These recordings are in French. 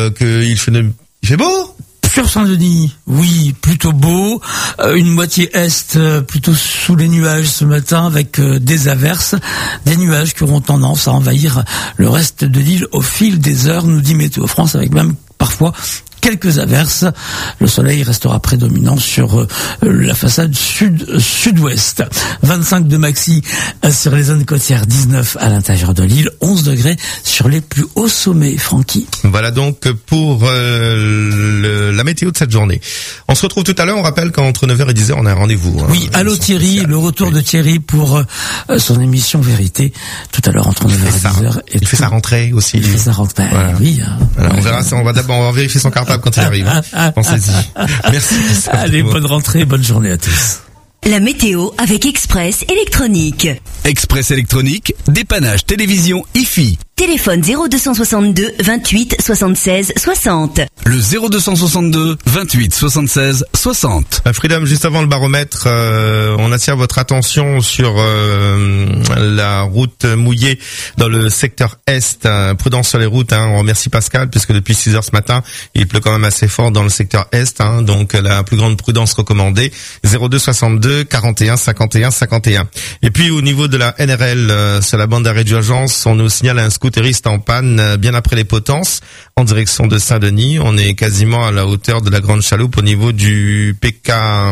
qu'il fait beau. Sur Saint-Denis, oui, plutôt beau. Une moitié est plutôt sous les nuages ce matin avec des averses. Des nuages qui auront tendance à envahir le reste de l'île au fil des heures, nous dit Météo France, avec même parfois quelques averses. Le soleil restera prédominant sur la façade sud-sud-ouest. 25 de maxi sur les zones côtières, 19 à l'intérieur de l'île, 11 degrés sur les plus hauts sommets, Francky. Voilà donc pour la météo de cette journée. On se retrouve tout à l'heure, on rappelle qu'entre 9h et 10h, on a un rendez-vous. Oui, allô Thierry, le retour de Thierry pour son émission Vérité, tout à l'heure entre 9h et 10h. Il fait sa rentrée aussi. Il fait sa rentrée, voilà. Oui. Alors, on verra, on va vérifier son cartable quand il arrive. Pensez-y. Merci. Allez, bonne rentrée, bonne journée à tous. La météo avec Express Électronique. Express Électronique, dépannage télévision IFI. Téléphone 0262 28 76 60. Le 0262 28 76 60. Freedom, juste avant le baromètre, on attire votre attention sur la route mouillée dans le secteur Est. Prudence sur les routes, on remercie Pascal, puisque depuis 6h ce matin, il pleut quand même assez fort dans le secteur Est, donc la plus grande prudence recommandée, 0262 41 51 51. Et puis au niveau de la NRL, sur la bande d'arrêt d'urgence, on nous signale un scooteriste en panne bien après les Potences en direction de Saint-Denis. On est quasiment à la hauteur de la Grande Chaloupe au niveau du PK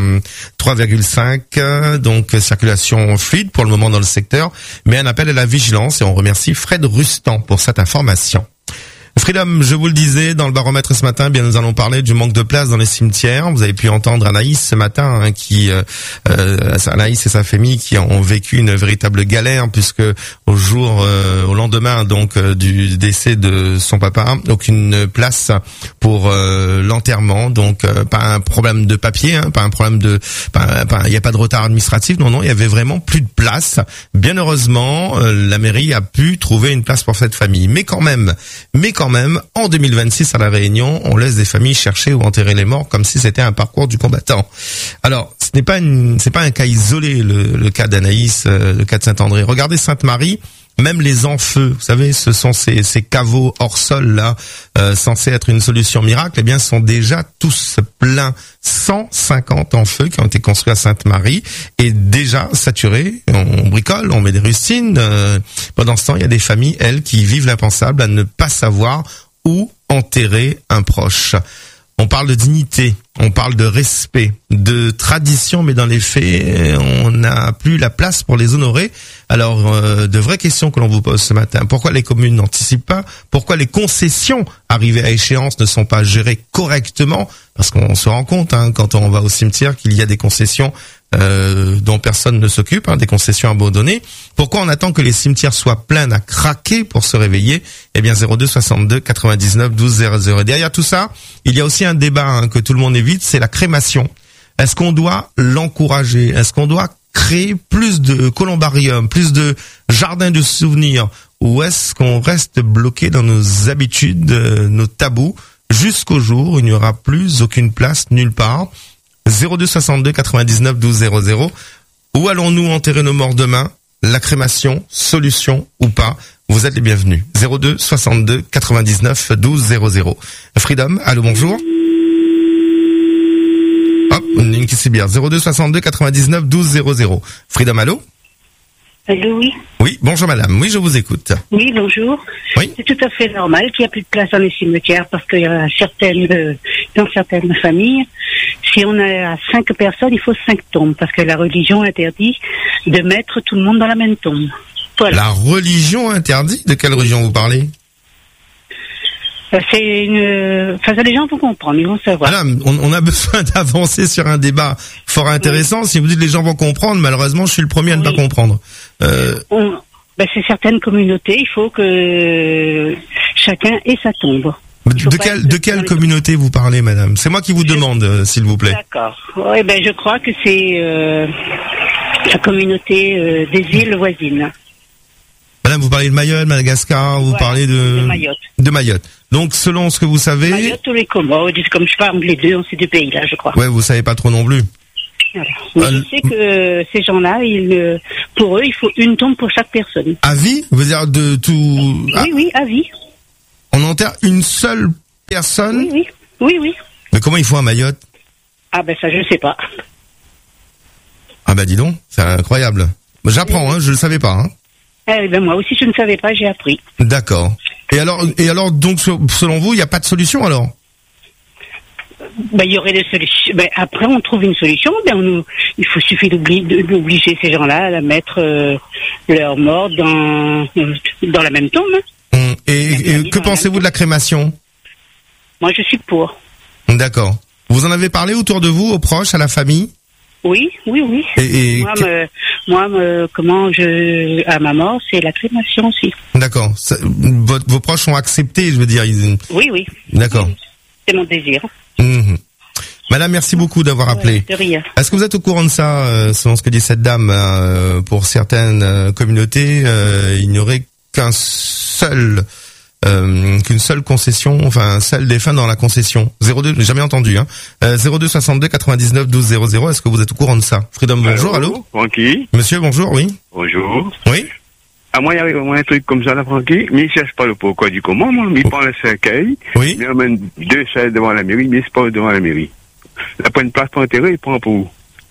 3,5, donc circulation fluide pour le moment dans le secteur, mais un appel à la vigilance et on remercie Fred Rustan pour cette information. Freedom, je vous le disais, dans le baromètre ce matin, bien nous allons parler du manque de place dans les cimetières. Vous avez pu entendre Anaïs ce matin, Anaïs et sa famille qui ont vécu une véritable galère, puisque au lendemain donc du décès de son papa, aucune place pour l'enterrement, donc pas un problème de papier, pas un problème il n'y a pas de retard administratif, non, il y avait vraiment plus de place. Bien heureusement, la mairie a pu trouver une place pour cette famille, mais quand même, en 2026 à La Réunion, on laisse des familles chercher ou enterrer les morts comme si c'était un parcours du combattant. Alors, c'est pas un cas isolé, le cas d'Anaïs, le cas de Saint-André. Regardez Sainte-Marie, même les enfeux, vous savez, ce sont ces caveaux hors sol là, censés être une solution miracle, eh bien, sont déjà tous pleins. 150 enfeux qui ont été construits à Sainte-Marie et déjà saturés. On bricole, on met des rustines. Pendant ce temps, il y a des familles, elles, qui vivent l'impensable à ne pas savoir où enterrer un proche. On parle de dignité, on parle de respect, de tradition, mais dans les faits, on n'a plus la place pour les honorer. Alors, de vraies questions que l'on vous pose ce matin. Pourquoi les communes n'anticipent pas? Pourquoi les concessions arrivées à échéance ne sont pas gérées correctement? Parce qu'on se rend compte, quand on va au cimetière, qu'il y a des concessions dont personne ne s'occupe, des concessions abandonnées. Pourquoi on attend que les cimetières soient pleins à craquer pour se réveiller? Eh bien, 02 62 99 12 00. Et derrière tout ça, il y a aussi un débat que tout le monde évite, c'est la crémation. Est-ce qu'on doit l'encourager? Est-ce qu'on doit créer plus de columbariums, plus de jardins de souvenirs? Ou est-ce qu'on reste bloqué dans nos habitudes, nos tabous, jusqu'au jour où il n'y aura plus aucune place nulle part? 02 62 99 12 00. Où allons-nous enterrer nos morts demain? La crémation, solution ou pas? Vous êtes les bienvenus. 02 62 99 12 00. Freedom, allô, bonjour. Hop, une ligne qui s'est bien. 02 62 99 12 00. Freedom, allô? Allô, oui. Oui, bonjour madame. Oui, je vous écoute. Oui, bonjour. Oui. C'est tout à fait normal qu'il n'y a plus de place dans les cimetières parce qu'il y a dans certaines familles, si on a 5 personnes, il faut 5 tombes parce que la religion interdit de mettre tout le monde dans la même tombe. Voilà. La religion interdit? De quelle religion vous parlez? Les gens vont comprendre, ils vont savoir. Madame, on a besoin d'avancer sur un débat fort intéressant. Oui. Si vous dites les gens vont comprendre, malheureusement, je suis le premier à ne pas comprendre. C'est certaines communautés, il faut que chacun ait sa tombe. De quelle communauté vous parlez, madame? C'est moi qui vous demande, s'il vous plaît. D'accord. Oui, je crois que c'est la communauté des îles voisines. Madame, vous parlez de Mayotte, Madagascar, vous parlez de Mayotte. De Mayotte. Donc, selon ce que vous savez... Mayotte ou les Comores, comme je parle les deux, c'est deux pays-là, je crois. Ouais, vous savez pas trop non plus. Voilà. Je sais que ces gens-là, pour eux, il faut une tombe pour chaque personne. À vie? Vous veux dire de tout... Oui, à vie. On enterre une seule Personne? Oui. Mais comment il faut à Mayotte? Ah ben ça, je sais pas. Ah bah dis donc, c'est incroyable. J'apprends, je le savais pas. Hein. Eh ben moi aussi, je ne savais pas, j'ai appris. D'accord. Et alors, donc, selon vous, il n'y a pas de solution alors? Ben, il y aurait des solutions. Ben, après, on trouve une solution. Ben, il suffit d'obliger ces gens-là à mettre leur mort dans la même tombe. Et que pensez-vous de la crémation? Moi, je suis pour. D'accord. Vous en avez parlé autour de vous, aux proches, à la famille? Oui. Et à ma mort, c'est la crémation aussi. D'accord. Vos proches ont accepté, je veux dire. Oui. D'accord. C'est mon désir. Mmh. Madame, merci beaucoup d'avoir appelé. De rien. Est-ce que vous êtes au courant de ça, selon ce que dit cette dame, pour certaines communautés, il n'y aurait qu'une seule concession, enfin seul défunt dans la concession. 02, j'ai jamais entendu. 02 62 99 12 00. Est-ce que vous êtes au courant de ça? Freedom, bonjour, allô. Francky. Monsieur, bonjour, oui. Bonjour. Oui. À moi, il y a vraiment un truc comme ça, là, Francky. Mais il cherche pas le pourquoi du comment, moi. Il prend le cercueil. Oui. Il emmène 2 salles devant la mairie, mais c'est pas devant la mairie. Il prend une place pour enterrer, il prend pour où?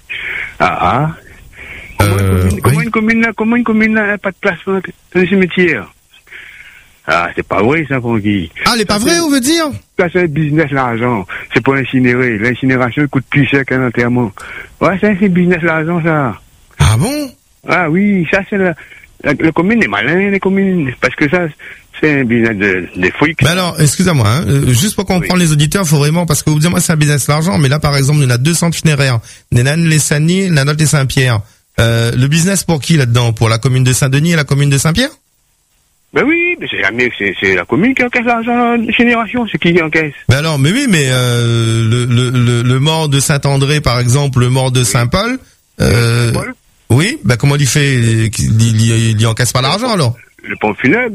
Comment une commune n'a pas de place dans le cimetière? Ah, c'est pas vrai, ça, Francky. Ah, elle est pas vraie, on veut dire? Ça, c'est un business, l'argent. C'est pour incinérer. L'incinération, coûte plus cher qu'un enterrement. Ouais, ça, c'est business, l'argent, ça. Ah bon? Ah oui, ça, c'est la commune est malin, les communes, parce que ça, c'est un business de fric. Mais alors, excusez-moi, juste pour comprendre les auditeurs, faut vraiment, parce que vous dites, moi, c'est un business l'argent, mais là, par exemple, il y en a 2 centres funéraires. Nénane, les Sagny, la Note et Saint-Pierre. Le business pour qui, là-dedans? Pour la commune de Saint-Denis et la commune de Saint-Pierre? Ben oui, mais c'est la commune qui encaisse l'argent de génération, c'est qui encaisse. Mais alors, mais oui, mais le mort de Saint-André, par exemple, le mort de Saint-Paul, oui, ben comment il fait? Il encaisse pas l'argent alors? Le pont funèbre.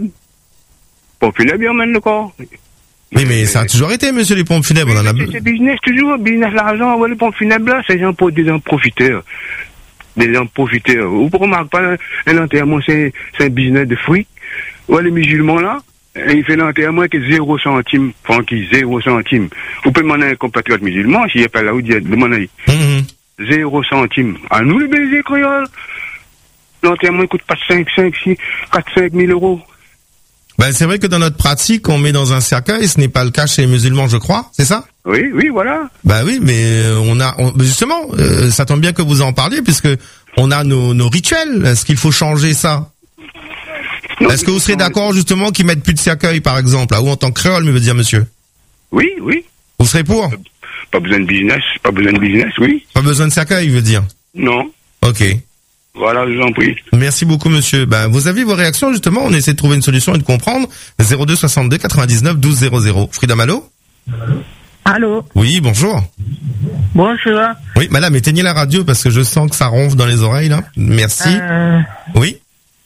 Il emmène le corps. Oui, mais ça a toujours été, monsieur, les pompes funèbres, on en a... C'est business, toujours, business, l'argent, ouais, les pompes funèbres, là, c'est des gens profiteurs. Des gens profiteurs. Vous ne remarquez pas, un enterrement, c'est un business de fric. Ouais, les musulmans, là, il fait l'enterrement avec 0 centime, Francky, 0 centime. Vous pouvez demander à un compatriote musulman, s'il n'y a pas là où dire, demandez. 0 centime. À nous, les baisers créoles, l'enterrement, il coûte pas 5 000 euros. Ben, c'est vrai que dans notre pratique, on met dans un cercueil, ce n'est pas le cas chez les musulmans, je crois, c'est ça? Oui, voilà. Bah oui, mais justement, ça tombe bien que vous en parliez, puisque on a nos rituels. Est-ce qu'il faut changer ça? Non, est-ce que vous serez d'accord, justement, qu'ils mettent plus de cercueil, par exemple, là, ou en tant que créole, mais veut dire monsieur? Oui. Vous serez pour? Pas besoin de business, oui. Pas besoin de cercueil, veut dire? Non. Ok. Voilà, je vous en prie. Merci beaucoup, monsieur. Ben, vous avez vos réactions, justement. On essaie de trouver une solution et de comprendre. 02 62 99 12 00. Freedom, allô? Allô? Oui, bonjour. Bonjour. Oui, madame, éteignez la radio parce que je sens que ça ronfle dans les oreilles, là. Merci. Oui?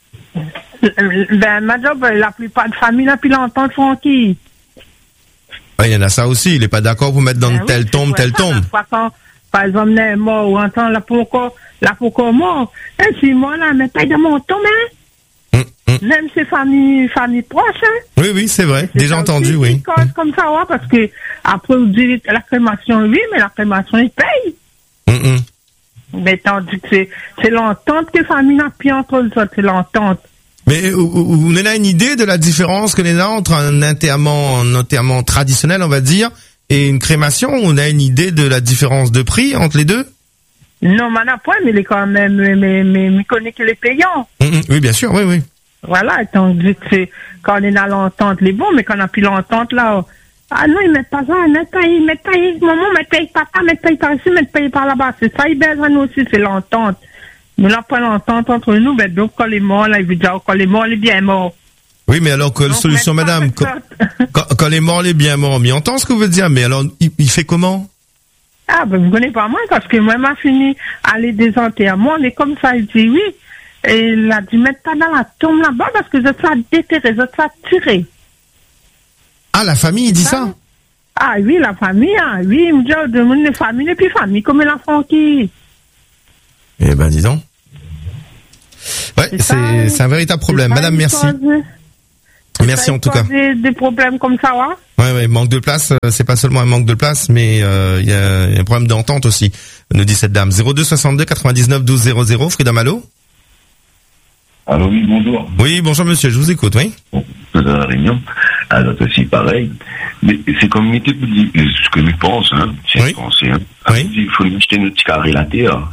Ben, madame, la plupart de familles, là, puis l'entend Francky. Il y en a ça aussi. Il est pas d'accord pour mettre dans telle tombe. Par exemple, les morts, ou entend la pourquoi mort. Et si moi, là, mais pas dans mon tombe, hein? Même ces familles proches, hein? Oui, c'est vrai. Déjà entendu, oui. Comme ça, ouais, parce que, après, vous dites, la crémation, oui, mais la crémation, ils payent. Mais tandis que c'est l'entente que les familles n'ont plus entre eux, c'est l'entente. Mais vous avez une idée de la différence que les a entre un enterrement traditionnel, on va dire, et une crémation? On a une idée de la différence de prix entre les deux? Non, mais pas, mais il est quand même, mais connaît que les payants. Oui, bien sûr, oui. Voilà, tandis que quand on est dans l'entente, les bons, mais quand on n'a plus l'entente, là, ah non, ils mettent pas ça, ils mettent maman, ils mettent papa, ils mettent par ici, ils mettent par là-bas. C'est ça, ils baissent à nous aussi, c'est l'entente. Nous n'avons pas l'entente entre nous, mais donc quand les morts, là, il veut dire, quand les morts, il est bien mort. Oui, mais alors, quelle solution, madame? Quand les morts, les bien morts, mais on entend ce que vous voulez dire, mais alors, il fait comment? Ah, ben, vous ne connaissez pas moi, parce que moi, m'a fini à aller des enterrements, mais comme ça, il dit oui. Et il a dit, mettre pas dans la tombe là-bas, parce que je suis déterré, je suis tiré. Ah, la famille, il dit ça? Ah, oui, la famille, oui, il me dit, de mon famille, et puis famille, comme l'enfant qui. Eh ben, dis donc. Ouais, c'est un véritable problème. Madame, merci. Merci Ça en tout cas. Des problèmes comme ça, ouais. Ouais, manque de place, c'est pas seulement un manque de place, mais il y a un problème d'entente aussi, nous dit cette dame. 02 62 99 12 00, Freedom, allô? Alors oui, bonjour. Oui, bonjour monsieur, je vous écoute, oui. Bon, de la réunion, alors aussi pareil. Mais c'est comme ce que je pense, hein, c'est oui. pensé, hein. Oui. Il faut nous jeter notre petit carré la terre.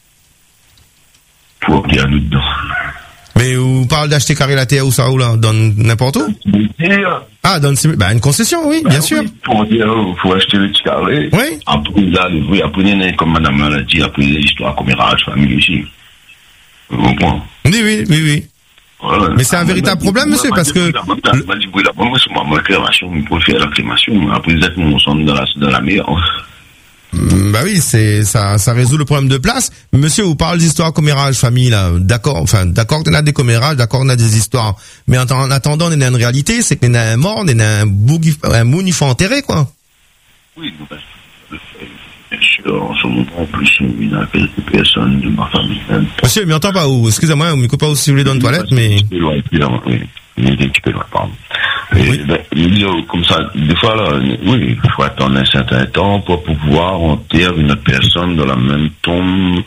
Pour qu'il y ait un autre dedans. Mais vous parlez d'acheter carré la terre où ça, où là? Dans n'importe où? Ah, dans une concession, oui, bien sûr. Oui, pour dire, faut acheter le petit carré. Oui. Après, là, oui, après, comme madame l'a dit, après, l'histoire commérage, famille aussi. Vous comprenez? Oui. Voilà. Mais c'est un véritable problème, monsieur, parce que... Moi, crémation, il faut faire la crémation. Après, exactement, on s'en dans la mer. Bah oui, ça résout le problème de place. Monsieur, vous parlez d'histoire commérage, famille, là. D'accord qu'on a des commérages, d'accord, on a des histoires. Mais en attendant, on a une réalité, c'est qu'on a un mort, on a un moune, il faut enterrer, quoi. Oui, bien sûr, en ce moment, en plus, il y a quelques personnes de ma famille. Monsieur, il m'entend pas où? Excusez-moi, vous ne m'écoutez pas si vous voulez dans une toilette, mais... Il est un petit peu loin, pardon. Oui. Comme ça, des fois, là, oui, il faut attendre un certain temps pour pouvoir enterrer une autre personne dans la même tombe,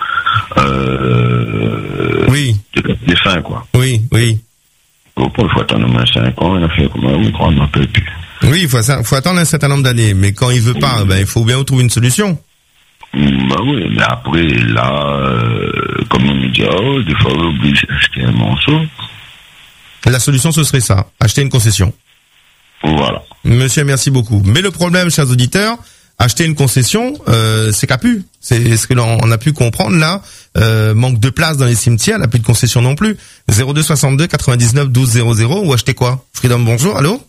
oui. Des fins, quoi. Oui. Il faut attendre au moins 5 ans, il a fait comme un grand, on n'en peut plus. Oui, il faut attendre un certain nombre d'années, mais quand il veut pas, il faut bien trouver une solution. Bah oui, mais après, là, comme on me dit, des fois, on est obligé d'acheter un morceau. La solution, ce serait ça, acheter une concession. Voilà. Monsieur, merci beaucoup. Mais le problème, chers auditeurs, acheter une concession, c'est qu'à plus. C'est ce que l'on a pu comprendre là. Manque de place dans les cimetières, il n'y a plus de concession non plus. 02 62 99 12 00, ou acheter quoi? Freedom, bonjour, allô?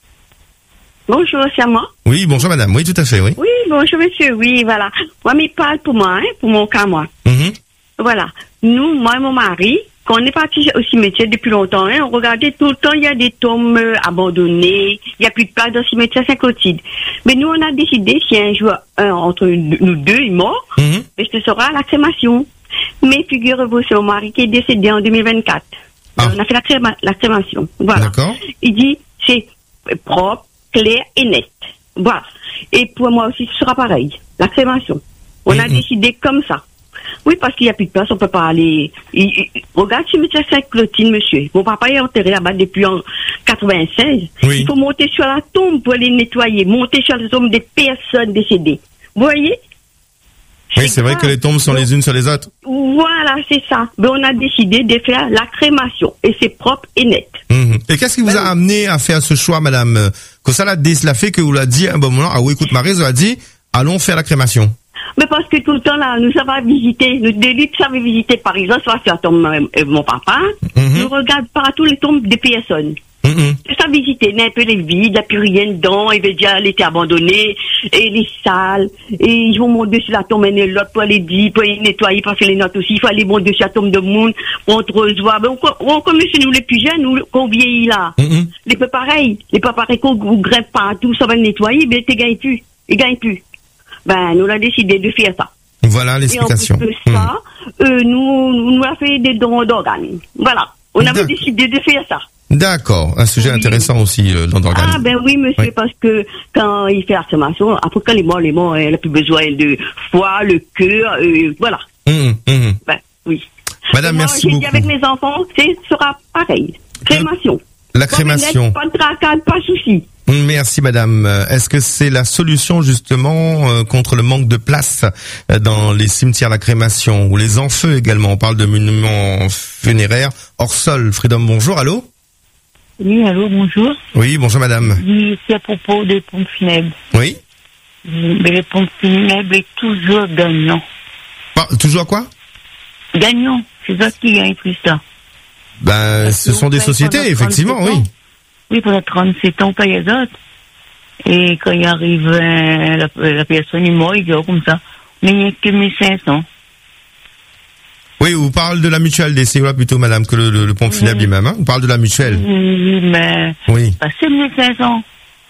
Bonjour, c'est à moi. Oui, bonjour madame, oui, tout à fait, oui. Oui, bonjour monsieur, oui, voilà. Moi, mais parle pour moi, hein, pour mon cas, moi. Voilà. Nous, moi et mon mari, quand on est parti au cimetière depuis longtemps, hein, on regardait tout le temps, il y a des tombes abandonnées, il n'y a plus de place dans le cimetière Saint-Clotilde. Mais nous, on a décidé, si un jour, entre nous deux est mort, mais ce sera la crémation. Mais figurez-vous, c'est mon mari qui est décédé en 2024. On a fait la crémation. Voilà. D'accord. Il dit, c'est propre, clair et net. Voilà. Et pour moi aussi, ce sera pareil. La crémation. On a décidé comme ça. Oui, parce qu'il n'y a plus de place, on peut pas aller. Regarde, cimetière Saint-Clotilde, monsieur. Mon papa est enterré là-bas depuis en 96. Oui. Il faut monter sur la tombe pour les nettoyer, monter sur la tombe des personnes décédées. Vous voyez? Oui, c'est vrai que les tombes sont les unes sur les autres. Voilà, c'est ça. Mais on a décidé de faire la crémation. Et c'est propre et net. Et qu'est-ce qui vous a amené à faire ce choix, madame? Que ça l'a fait que vous l'a dit à un bon moment. Ah oui, écoute, Marie, a dit, allons faire la crémation. Mais parce que tout le temps, là, nous avons visité, nous avons visité, par exemple, soit sur la tombe de mon papa, nous regardons partout les tombes des personnes. C'est ça, visiter, un peu les vides, il n'y a plus rien dedans, il veut dire, elle était abandonnée, et les salles, et ils vont monter sur la tombe, et l'autre pour les dire, pour les nettoyer, parce que les notes aussi, il faut aller monter sur la tombe de monde, pour on te reçoit. On commence nous les plus jeunes, nous, qu'on vieillit là. Les peu pareils, qu'on grimpe partout, ça va le nettoyer, mais tu gagnes plus. Ils gagnent plus. Ben, nous, on a décidé de faire ça. Voilà l'explication. Et en plus de ça, nous avons fait des dons d'organes. Voilà. On avait décidé de faire ça. D'accord. Un sujet intéressant aussi, don d'organes. Ah, ben oui, monsieur, parce que quand il fait la crémation, après quand les morts, elle n'a plus besoin de foie, le cœur, voilà. Ben, oui. Madame, merci beaucoup. J'ai dit avec mes enfants, ce sera pareil. Crémation. La crémation. Pas de tracade, pas de souci. Merci madame. Est-ce que c'est la solution justement contre le manque de place dans les cimetières, la crémation ou les enfeux également? On parle de monuments funéraires hors sol. Freedom, bonjour, allô? Oui, allô, bonjour. Oui, bonjour madame. Oui, c'est à propos des pompes funèbres. Oui. Mais les pompes funèbres est toujours gagnant. Toujours quoi? Gagnant, c'est ça qui gagne plus ça. Ben, ce sont des sociétés, effectivement, oui. Oui, pendant 37 ans, on paye les autres. Et quand il arrive, la personne est morte, il dit comme ça. Mais il n'y a que 1500. Oui, on parle de la mutuelle décès, là, plutôt, madame, que le pompe funèbre lui-même, hein. On parle de la mutuelle. Oui, mais. Oui. Bah, c'est 1500.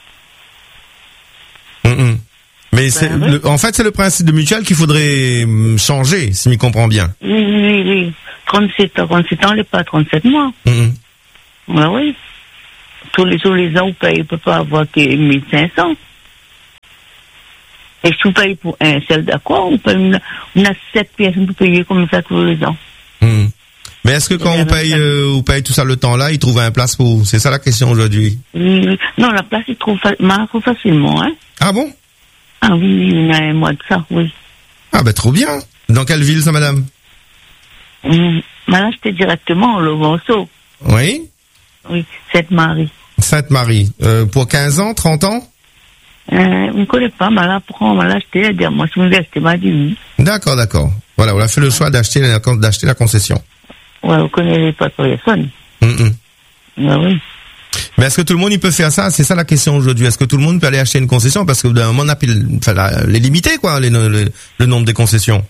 Mais en fait, c'est le principe de mutuelle qu'il faudrait changer, si je m'y comprends bien. Oui. 37 ans, elle n'est pas 37 mois. Ouais, oui. tous les ans, on peut pas avoir que 1500. Et si on paye pour un seul d'accord, on a 7 pièces pour payer comme ça tous les ans. Mais est-ce que quand on paye tout ça le temps là, il trouve un place pour vous? C'est ça la question aujourd'hui. Non, la place, il trouve facilement, hein. Ah bon? Ah oui, il y a un mois de ça, oui. Ah ben trop bien. Dans quelle ville ça, madame? Là, j'étais directement au Lovenceau. Oui? Oui, Sainte-Marie. Sainte-Marie. Pour 15 ans, 30 ans? On ne connaît pas, mais là, pourquoi on acheté, moi, si vous achetez, m'a dit oui. D'accord. Voilà, on a fait le choix d'acheter la concession. Ouais, vous connaissez pas de personne. Ah oui. Mais est-ce que tout le monde il peut faire ça? C'est ça la question aujourd'hui. Est-ce que tout le monde peut aller acheter une concession? Parce que d'un moment on a les limiter, quoi, le nombre de concessions.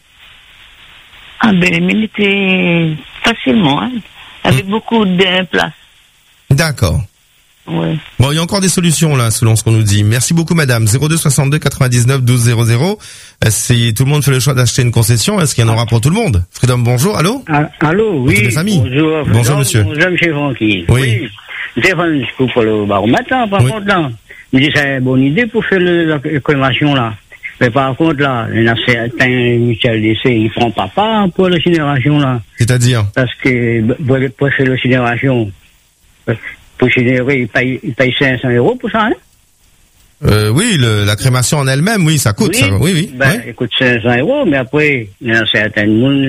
Ah ben, limiter facilement, hein, avec beaucoup de places. D'accord. Ouais. Bon, il y a encore des solutions là, selon ce qu'on nous dit. Merci beaucoup, madame. 02 62 99 12 00. Si tout le monde fait le choix d'acheter une concession, est-ce qu'il y en aura pour tout le monde? Freedom, bonjour. Allô? Allô, oui. Bonjour. Bonjour, monsieur. Bonjour, monsieur Francky. Oui. Stéphane, je coupe le baromètre, par contre, là. Je dis, c'est une bonne idée pour faire la crémation, là. Mais par contre, là, il y a certains mutuelles d'essai, ils font pas pour l'incinération, là. C'est-à-dire? Parce que, pour faire l'incinération, pour incinérer, ils payent 500 € pour ça, hein? Oui, la crémation en elle-même, oui, ça coûte, oui. ça. Oui. Il coûte 500 €, mais après, il y a certains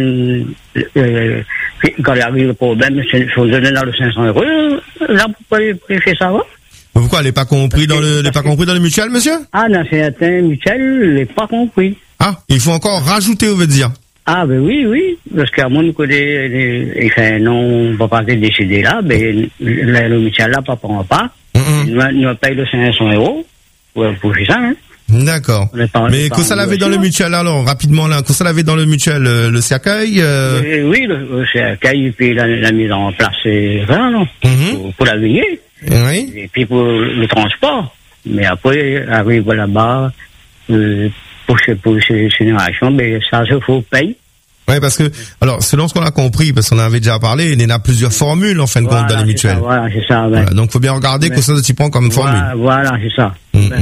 quand il arrive le problème, il faut donner dans le 500 €. Là, pourquoi il fait ça, Pourquoi elle n'est pas compris dans le mutuel, monsieur? Ah, dans certains mutuels, il n'est pas compris. Ah, il faut encore rajouter, on veut dire. Ah, ben oui, parce qu'à mon côté, non, on ne va pas être décidé là, ben, le mutuel là, pas prend pas. Nous paye le 500 € pour faire ça, hein. D'accord. Mais que ça l'avait dans le mutuel, alors, rapidement, là, que ça l'avait dans le mutuel, le cercueil, Oui, le cercueil, puis la mise en place, c'est vraiment, non? Pour l'avenir. Oui. Et puis pour le transport. Mais après, arrive là-bas, pour ces générations, ben, ça se faut payer. Ouais, parce que, alors, selon ce qu'on a compris, parce qu'on avait déjà parlé, il y en a plusieurs formules, en fin de compte, dans les mutuelles. Voilà, c'est ça, Voilà, donc, faut bien regarder que ça se prend comme formule. Voilà, c'est ça.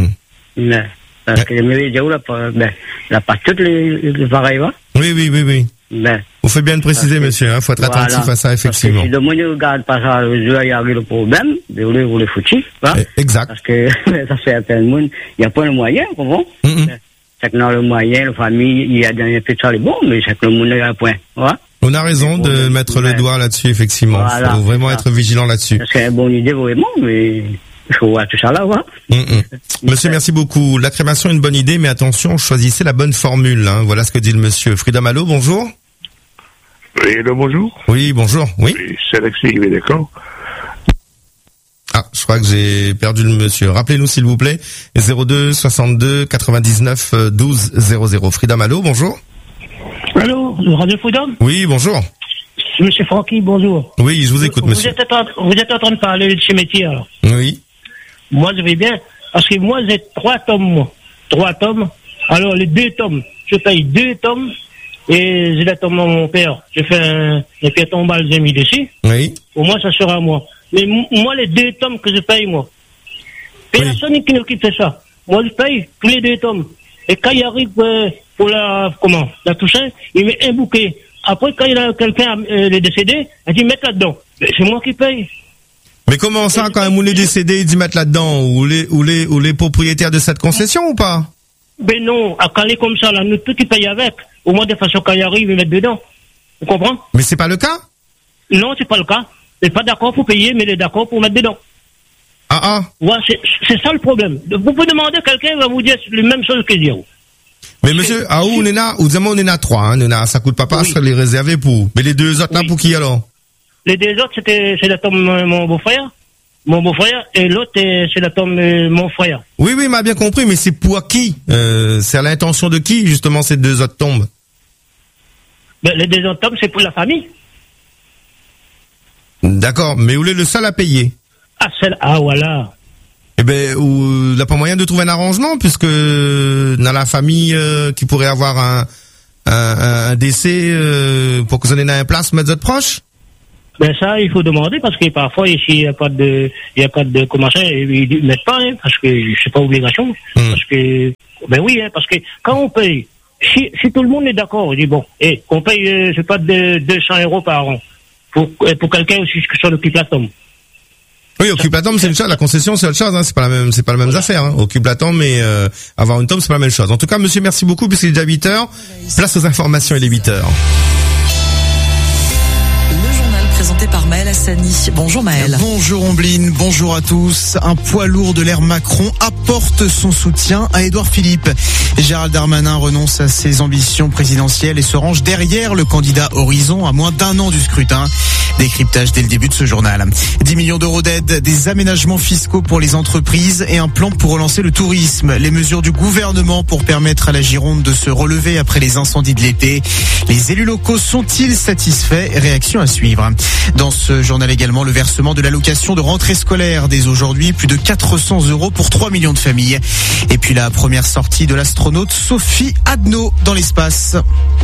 Parce que les médias, là, pas toutes les pareilles, hein. Oui. Vous faites bien de préciser, monsieur, hein, faut être attentif à ça, effectivement. Si le monde ne regarde pas ça, il y a le problème, vous les foutez, hein. Exact. Parce que, ça fait à tout le monde, il n'y a pas le moyen, comment? C'est que dans le moyen, la famille, il y a un peu de ça, bon, mais c'est que le monde n'a un point, voilà. On a raison de mettre le doigt là-dessus, effectivement. Voilà, faut vraiment être vigilant là-dessus. C'est une bonne idée, vraiment, mais il faut voir tout ça là, voilà. Monsieur, merci beaucoup. La crémation est une bonne idée, mais attention, choisissez la bonne formule, hein. Voilà ce que dit le monsieur. Freedom, allô, bonjour. Oui, allô, bonjour. Oui, bonjour. Oui. C'est Alexis, il est d'accord. Ah, je crois que j'ai perdu le monsieur. Rappelez-nous, s'il vous plaît. 02 62 99 12 00. Freedom, allô, bonjour. Allô, Radio Freedom? Oui, bonjour. Monsieur Francky, bonjour. Oui, je vous écoute, monsieur. Vous êtes en train de parler de ces métiers, alors. Oui. Moi, je vais bien, parce que moi, j'ai 3 tomes, moi. 3 tomes. Alors, les 2 tomes, je paye 2 tomes, et j'ai la tombe à mon père. J'ai fait un pierre tombale, j'ai mis dessus. Oui. Au moins, ça sera à moi. Mais moi, les 2 tomes que je paye, moi. Personne qui fait ça. Moi, je paye tous les 2 tomes. Et quand il arrive pour la Toussaint, il met un bouquet. Après, quand il a quelqu'un est décédé, il dit mettre là-dedans. C'est moi qui paye. Mais comment ça, quand un moule est décédé, il dit mettre là-dedans, ou les propriétaires de cette concession ou pas? Ben non, à caler comme ça, là, nous tous qui payent avec. Au moins de façon quand il arrive, ils mettent dedans. Vous comprenez? Mais c'est pas le cas? Non, c'est pas le cas. Il n'est pas d'accord pour payer, mais il est d'accord pour mettre dedans. Ouais, c'est ça le problème. Vous pouvez demander à quelqu'un, il va vous dire la même chose que dire. Mais monsieur, à où on en a 3, hein, ça coûte pas ça les réserver pour. Mais les 2 autres là, pour qui alors? Les 2 autres, c'est la tombe mon beau-frère, et l'autre, c'est la tombe mon frère. Oui, m'a bien compris, mais c'est pour qui? C'est à l'intention de qui, justement, ces 2 autres tombes? Ben, les 2 autres tombes, c'est pour la famille. D'accord, mais où est le seul à payer? Voilà. Eh ben, il n'a pas moyen de trouver un arrangement, puisque dans la famille qui pourrait avoir un décès pour que vous en ayez un place, mettre votre proche? Ben ça, il faut demander parce que parfois ici il y a pas de comment ça, ils mettent pas parce que c'est pas obligation. Parce que ben oui, parce que quand on paye, si tout le monde est d'accord, on dit bon, qu'on paye c'est pas de 200 € par an pour quelqu'un aussi sur l'Occupatom. Oui, Occupatom c'est une chose, la concession c'est autre chose, hein, c'est pas la même affaire, hein. Occupatom mais avoir une tombe c'est pas la même chose. En tout cas, monsieur, merci beaucoup puisqu'il est déjà 8h. Place aux informations, il est 8h. Présenté par Maël Hassani. Bonjour Maël. Bonjour Ombline, bonjour à tous. Un poids lourd de l'ère Macron apporte son soutien à Édouard Philippe. Gérald Darmanin renonce à ses ambitions présidentielles et se range derrière le candidat Horizon à moins d'1 an du scrutin. Décryptage dès le début de ce journal. 10 millions d'euros d'aide, des aménagements fiscaux pour les entreprises et un plan pour relancer le tourisme. Les mesures du gouvernement pour permettre à la Gironde de se relever après les incendies de l'été. Les élus locaux sont-ils satisfaits? Réaction à suivre. Dans ce journal également, le versement de l'allocation de rentrée scolaire dès aujourd'hui, plus de 400 € pour 3 millions de familles. Et puis la première sortie de l'astronaute Sophie Adno dans l'espace.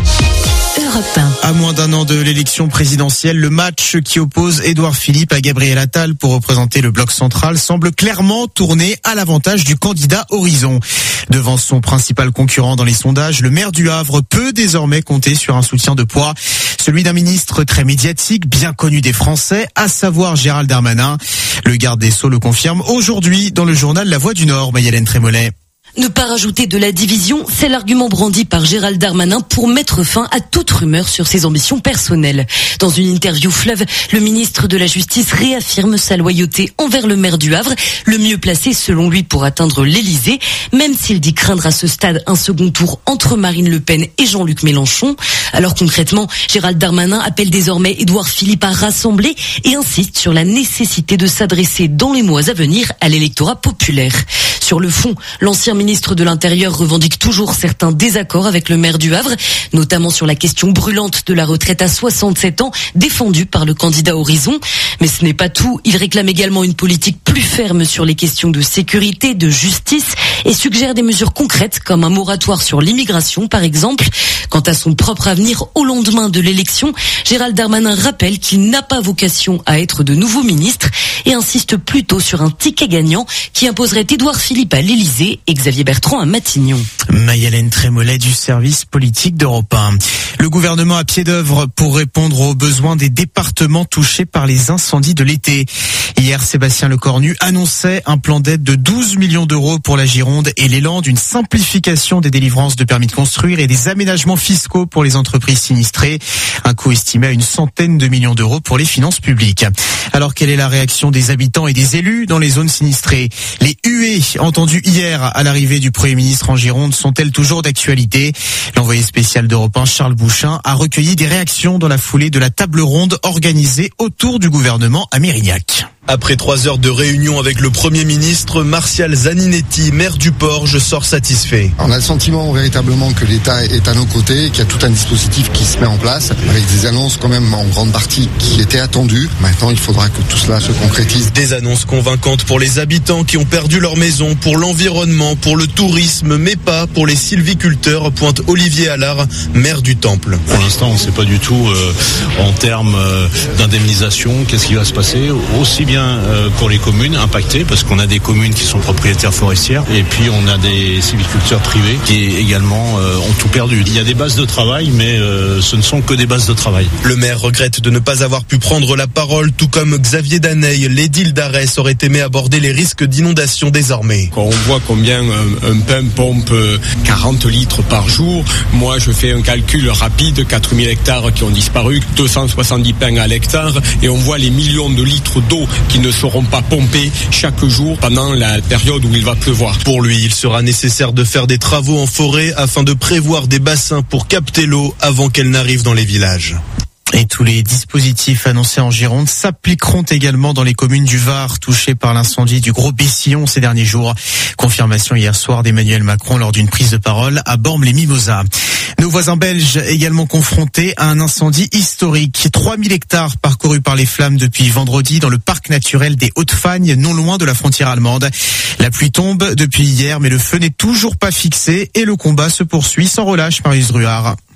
À moins d'1 an de l'élection présidentielle, le match qui oppose Édouard Philippe à Gabriel Attal pour représenter le bloc central semble clairement tourner à l'avantage du candidat Horizon. Devant son principal concurrent dans les sondages, le maire du Havre peut désormais compter sur un soutien de poids, celui d'un ministre très médiatique, bien connu des Français, à savoir Gérald Darmanin. Le garde des Sceaux le confirme aujourd'hui dans le journal La Voix du Nord, Mayalène Trémollet. Ne pas rajouter de la division, c'est l'argument brandi par Gérald Darmanin pour mettre fin à toute rumeur sur ses ambitions personnelles. Dans une interview Fleuve, le ministre de la Justice réaffirme sa loyauté envers le maire du Havre, le mieux placé selon lui pour atteindre l'Élysée, même s'il dit craindre à ce stade un second tour entre Marine Le Pen et Jean-Luc Mélenchon. Alors concrètement, Gérald Darmanin appelle désormais Édouard Philippe à rassembler et insiste sur la nécessité de s'adresser dans les mois à venir à l'électorat populaire. Sur le fond, l'ancien ministre de l'Intérieur revendique toujours certains désaccords avec le maire du Havre, notamment sur la question brûlante de la retraite à 67 ans, défendue par le candidat Horizon. Mais ce n'est pas tout. Il réclame également une politique plus ferme sur les questions de sécurité, de justice et suggère des mesures concrètes comme un moratoire sur l'immigration, par exemple. Quant à son propre avenir au lendemain de l'élection, Gérald Darmanin rappelle qu'il n'a pas vocation à être de nouveau ministre et insiste plutôt sur un ticket gagnant qui imposerait Édouard Philippe à l'Élysée et Xavier Bertrand à Matignon. Mayalène Trémollet du service politique d'Europe 1. Le gouvernement à pied d'œuvre pour répondre aux besoins des départements touchés par les incendies de l'été. Hier, Sébastien Lecornu annonçait un plan d'aide de 12 millions d'euros pour la Gironde et les Landes, une simplification des délivrances de permis de construire et des aménagements fiscaux pour les entreprises sinistrées. Un coût estimé à une centaine de millions d'euros pour les finances publiques. Alors, quelle est la réaction des habitants et des élus dans les zones sinistrées? Les huées entendues hier à l'arrivée du Premier ministre en Gironde sont-elles toujours d'actualité? L'envoyé spécial d'Europe 1, Charles Bouchin, a recueilli des réactions dans la foulée de la table ronde organisée autour du gouvernement à Mérignac. Après 3 heures de réunion avec le Premier ministre, Martial Zaninetti, maire du Porge, sort satisfait. On a le sentiment véritablement que l'État est à nos côtés, qu'il y a tout un dispositif qui se met en place, avec des annonces quand même en grande partie qui étaient attendues. Maintenant, il faudra que tout cela se concrétise. Des annonces convaincantes pour les habitants qui ont perdu leur maison, pour l'environnement, pour le tourisme, mais pas pour les sylviculteurs, pointe Olivier Allard, maire du Temple. Pour l'instant, on ne sait pas du tout en termes d'indemnisation, qu'est-ce qui va se passer, aussi bien pour les communes impactées, parce qu'on a des communes qui sont propriétaires forestières, et puis on a des sylviculteurs privés qui également ont tout perdu. Il y a des bases de travail, mais ce ne sont que des bases de travail. Le maire regrette de ne pas avoir pu prendre la parole, tout comme Xavier Daneil. L'édile d'Arès aurait aimé aborder les risques d'inondation désormais. Quand on voit combien un pain pompe 40 litres par jour, moi je fais un calcul rapide, 4000 hectares qui ont disparu, 270 pains à l'hectare, et on voit les millions de litres d'eau qui ne seront pas pompés chaque jour pendant la période où il va pleuvoir. Pour lui, il sera nécessaire de faire des travaux en forêt afin de prévoir des bassins pour capter l'eau avant qu'elle n'arrive dans les villages. Et tous les dispositifs annoncés en Gironde s'appliqueront également dans les communes du Var touchées par l'incendie du Gros Bessillon ces derniers jours. Confirmation hier soir d'Emmanuel Macron lors d'une prise de parole à Bormes-les-Mimosas. Nos voisins belges également confrontés à un incendie historique. 3000 hectares parcourus par les flammes depuis vendredi dans le parc naturel des Hautes-Fagnes, non loin de la frontière allemande. La pluie tombe depuis hier, mais le feu n'est toujours pas fixé et le combat se poursuit sans relâche, Marius Druard.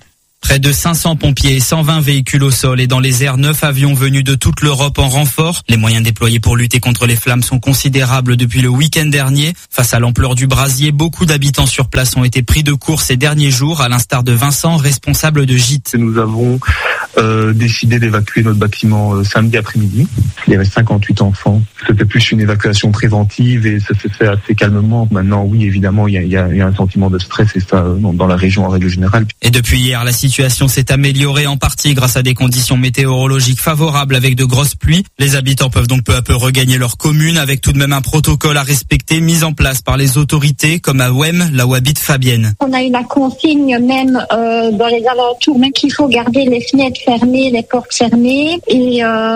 Près de 500 pompiers et 120 véhicules au sol et dans les airs, 9 avions venus de toute l'Europe en renfort. Les moyens déployés pour lutter contre les flammes sont considérables depuis le week-end dernier. Face à l'ampleur du brasier, beaucoup d'habitants sur place ont été pris de court ces derniers jours, à l'instar de Vincent, responsable de gîte. Nous avons décidé d'évacuer notre bâtiment samedi après-midi. Il y avait 58 enfants. C'était plus une évacuation préventive et ça s'est fait assez calmement. Maintenant, oui, évidemment, il y a un sentiment de stress et ça dans la région en règle générale. Et depuis hier, la situation s'est améliorée en partie grâce à des conditions météorologiques favorables avec de grosses pluies. Les habitants peuvent donc peu à peu regagner leur commune avec tout de même un protocole à respecter mis en place par les autorités comme à Ouem, là où habite Fabienne. On a eu la consigne même dans les alentours, même qu'il faut garder les fenêtres fermées, les portes fermées et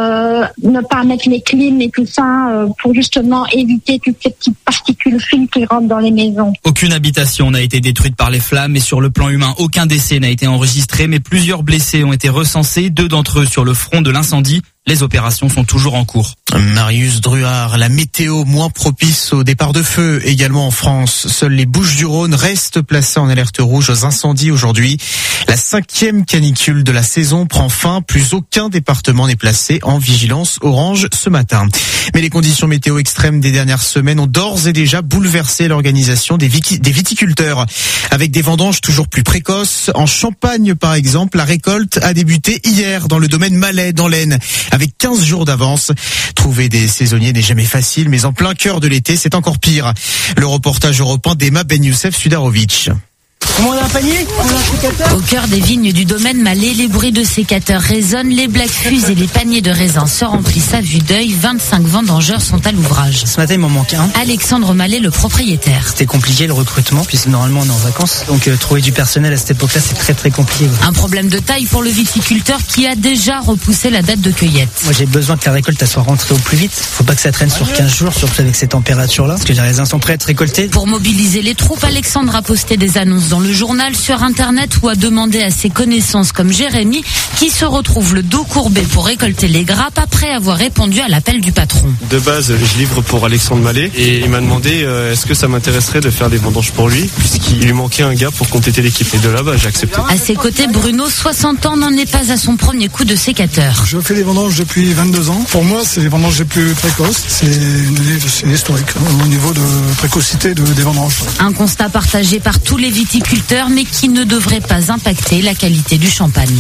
ne pas mettre les clims et tout ça pour justement éviter toutes ces petites particules fines qui rentrent dans les maisons. Aucune habitation n'a été détruite par les flammes et sur le plan humain, aucun décès n'a été enregistré, mais plusieurs blessés ont été recensés, 2 d'entre eux sur le front de l'incendie. Les opérations sont toujours en cours. Marius Druard, la météo moins propice au départ de feu également en France. Seules les Bouches-du-Rhône restent placées en alerte rouge aux incendies aujourd'hui. La 5e canicule de la saison prend fin. Plus aucun département n'est placé en vigilance orange ce matin. Mais les conditions météo extrêmes des dernières semaines ont d'ores et déjà bouleversé l'organisation des viticulteurs. Avec des vendanges toujours plus précoces. En Champagne, par exemple, la récolte a débuté hier dans le domaine Malais, dans l'Aisne, avec 15 jours d'avance. Trouver des saisonniers n'est jamais facile, mais en plein cœur de l'été, c'est encore pire. Le reportage européen d'Emma Ben Youssef Sudarovic. On a un panier, on a un sécateur. Au cœur des vignes du domaine Malais, les bruits de sécateurs résonnent, les blagues fusent et les paniers de raisins se remplissent à vue d'œil. 25 vendangeurs sont à l'ouvrage. Ce matin, il m'en manque un. Alexandre Malais, le propriétaire. C'était compliqué le recrutement, puisque normalement on est en vacances. Donc trouver du personnel à cette époque-là, c'est très très compliqué. Un problème de taille pour le viticulteur qui a déjà repoussé la date de cueillette. Moi j'ai besoin que la récolte elle soit rentrée au plus vite. Faut pas que ça traîne sur 15 jours, surtout avec ces températures-là, parce que les raisins sont prêts à être récoltés. Pour mobiliser les troupes, Alexandre a posté des annonces dans le journal, sur internet ou a demandé à ses connaissances comme Jérémy qui se retrouve le dos courbé pour récolter les grappes après avoir répondu à l'appel du patron. De base, je livre pour Alexandre Malais et il m'a demandé est-ce que ça m'intéresserait de faire des vendanges pour lui puisqu'il lui manquait un gars pour compléter l'équipe. Et de là, j'ai accepté. À ses côtés, Bruno, 60 ans, n'en est pas à son premier coup de sécateur. Je fais des vendanges depuis 22 ans. Pour moi, c'est les vendanges les plus précoces. C'est historique au niveau de précocité des vendanges. Un constat partagé par tous les viticulteurs mais qui ne devrait pas impacter la qualité du champagne.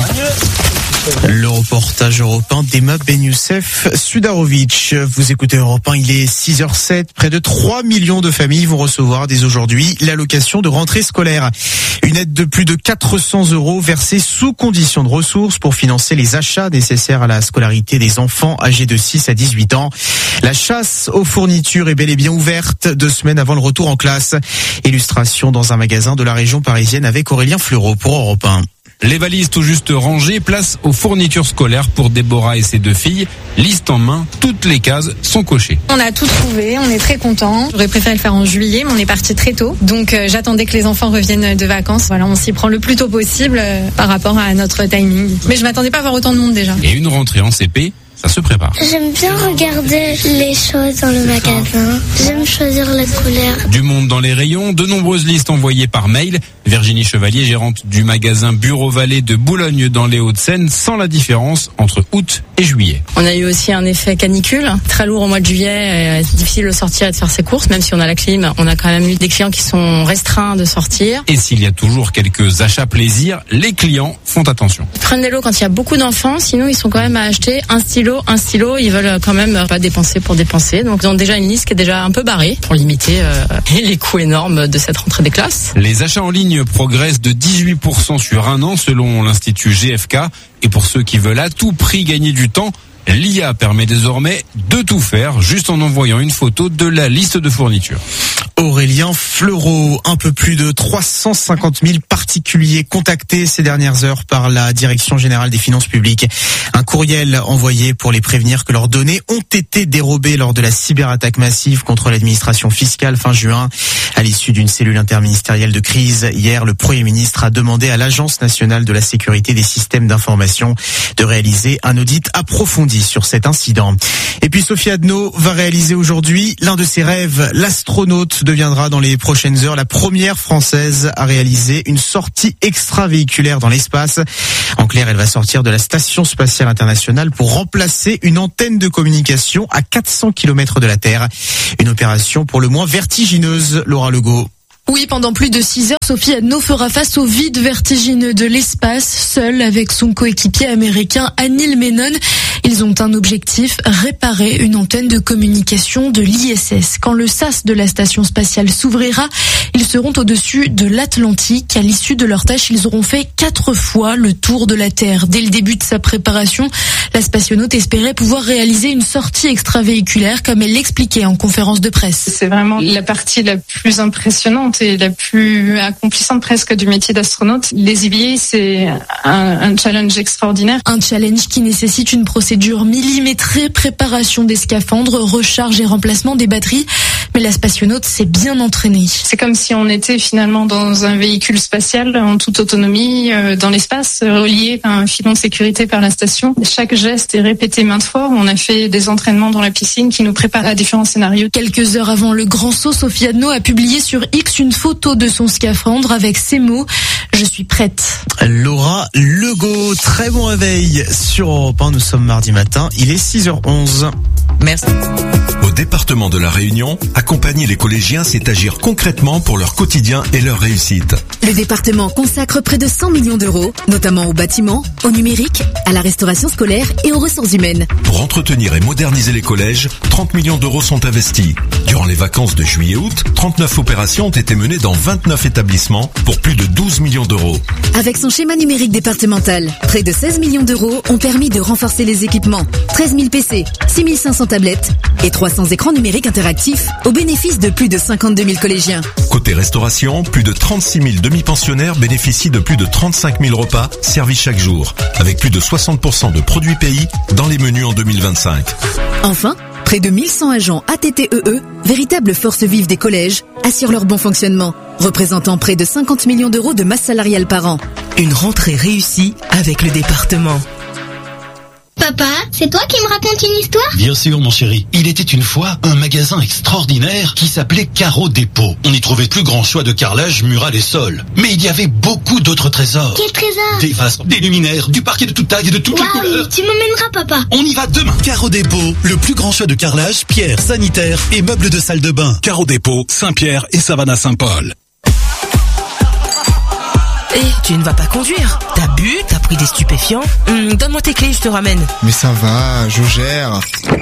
Le reportage européen d'Emma Ben Youssef Sudarovic. Vous écoutez Europe 1, il est 6h07. Près de 3 millions de familles vont recevoir dès aujourd'hui l'allocation de rentrée scolaire. Une aide de plus de 400 € versée sous condition de ressources pour financer les achats nécessaires à la scolarité des enfants âgés de 6 à 18 ans. La chasse aux fournitures est bel et bien ouverte 2 semaines avant le retour en classe. Illustration dans un magasin de la région parisienne avec Aurélien Fleureau pour Europe 1. Les valises tout juste rangées, place aux fournitures scolaires pour Déborah et ses 2 filles. Liste en main, toutes les cases sont cochées. On a tout trouvé, on est très contents. J'aurais préféré le faire en juillet, mais on est parti très tôt. Donc j'attendais que les enfants reviennent de vacances. Voilà, on s'y prend le plus tôt possible par rapport à notre timing. Mais je m'attendais pas à voir autant de monde déjà. Et une rentrée en CP, ça se prépare. J'aime bien regarder les choses dans le magasin. J'aime choisir les couleurs. Du monde dans les rayons, de nombreuses listes envoyées par mail. Virginie Chevalier, gérante du magasin Bureau Vallée de Boulogne dans les Hauts-de-Seine, sans la différence entre août et juillet. On a eu aussi un effet canicule, très lourd au mois de juillet. C'est difficile de sortir et de faire ses courses, même si on a la clim. On a quand même eu des clients qui sont restreints de sortir. Et s'il y a toujours quelques achats plaisir, les clients font attention. Ils prennent des lots quand il y a beaucoup d'enfants, sinon ils sont quand même à acheter un stylo. Ils veulent quand même pas dépenser pour dépenser. Donc ils ont déjà une liste qui est déjà un peu barrée pour limiter les coûts énormes de cette rentrée des classes. Les achats en ligne progressent de 18% sur un an selon l'Institut GfK. Et pour ceux qui veulent à tout prix gagner du temps, l'IA permet désormais de tout faire juste en envoyant une photo de la liste de fournitures. Aurélien Fleureau, un peu plus de 350 000 particuliers contactés ces dernières heures par la Direction Générale des Finances Publiques. Un courriel envoyé pour les prévenir que leurs données ont été dérobées lors de la cyberattaque massive contre l'administration fiscale fin juin. À l'issue d'une cellule interministérielle de crise, hier, le Premier ministre a demandé à l'Agence nationale de la sécurité des systèmes d'information de réaliser un audit approfondi sur cet incident. Et puis Sophie Adno va réaliser aujourd'hui l'un de ses rêves, l'astronaute astronaute deviendra dans les prochaines heures la première française à réaliser une sortie extravéhiculaire dans l'espace. En clair, elle va sortir de la Station spatiale internationale pour remplacer une antenne de communication à 400 km de la Terre. Une opération pour le moins vertigineuse, Laura Legault. Oui, pendant plus de 6 heures, Sophie Adno fera face au vide vertigineux de l'espace, seule avec son coéquipier américain Anil Menon. Ils ont un objectif, réparer une antenne de communication de l'ISS. Quand le sas de la station spatiale s'ouvrira, ils seront au-dessus de l'Atlantique. À l'issue de leur tâche, ils auront fait 4 fois le tour de la Terre. Dès le début de sa préparation, la spationaute espérait pouvoir réaliser une sortie extravéhiculaire, comme elle l'expliquait en conférence de presse. C'est vraiment la partie la plus impressionnante et la plus accomplissante presque du métier d'astronaute. Les EVA, c'est un challenge extraordinaire. Un challenge qui nécessite une procédure millimétrée, préparation des scaphandres, recharge et remplacement des batteries. Mais la spationaute s'est bien entraînée. C'est comme si on était finalement dans un véhicule spatial en toute autonomie dans l'espace, relié par un filon de sécurité par la station. Chaque geste est répété maintes fois. On a fait des entraînements dans la piscine qui nous préparent à différents scénarios. Quelques heures avant le grand saut, Sophie Adno a publié sur X une photo de son scaphandre avec ces mots « Je suis prête ». Laura Legault, très bon réveil sur Europe 1. Nous sommes mardi matin, il est 6h11. Merci. Au département de la Réunion, accompagner les collégiens, c'est agir concrètement pour leur quotidien et leur réussite. Le département consacre près de 100 millions d'euros, notamment au bâtiment, au numérique, à la restauration scolaire et aux ressources humaines. Pour entretenir et moderniser les collèges, 30 millions d'euros sont investis. Durant les vacances de juillet-août, 39 opérations ont été menées dans 29 établissements pour plus de 12 millions d'euros. Avec son schéma numérique départemental, près de 16 millions d'euros ont permis de renforcer les équipements. 13 000 PC, 6 500 tablettes et 300 écrans numériques interactifs au bénéfice de plus de 52 000 collégiens. Côté restauration, plus de 36 000 demi-pensionnaires bénéficient de plus de 35 000 repas servis chaque jour, avec plus de 60% de produits pays dans les menus en 2025. Enfin, près de 1100 agents ATTEE, véritables forces vives des collèges, assurent leur bon fonctionnement, représentant près de 50 millions d'euros de masse salariale par an. Une rentrée réussie avec le département. Papa, c'est toi qui me racontes une histoire ? Bien sûr, mon chéri. Il était une fois un magasin extraordinaire qui s'appelait Carreau Dépôt. On y trouvait plus grand choix de carrelage, mural et sol. Mais il y avait beaucoup d'autres trésors. Quel trésor ? Des vases, des luminaires, du parquet de toute taille et de toutes les couleurs. Tu m'emmèneras, papa. On y va demain. Carreau Dépôt, le plus grand choix de carrelage, pierre, sanitaire et meubles de salle de bain. Carreau Dépôt, Saint-Pierre et Savannah-Saint-Paul. Tu ne vas pas conduire. T'as bu, t'as pris des stupéfiants. Donne-moi tes clés, je te ramène. Mais ça va, je gère.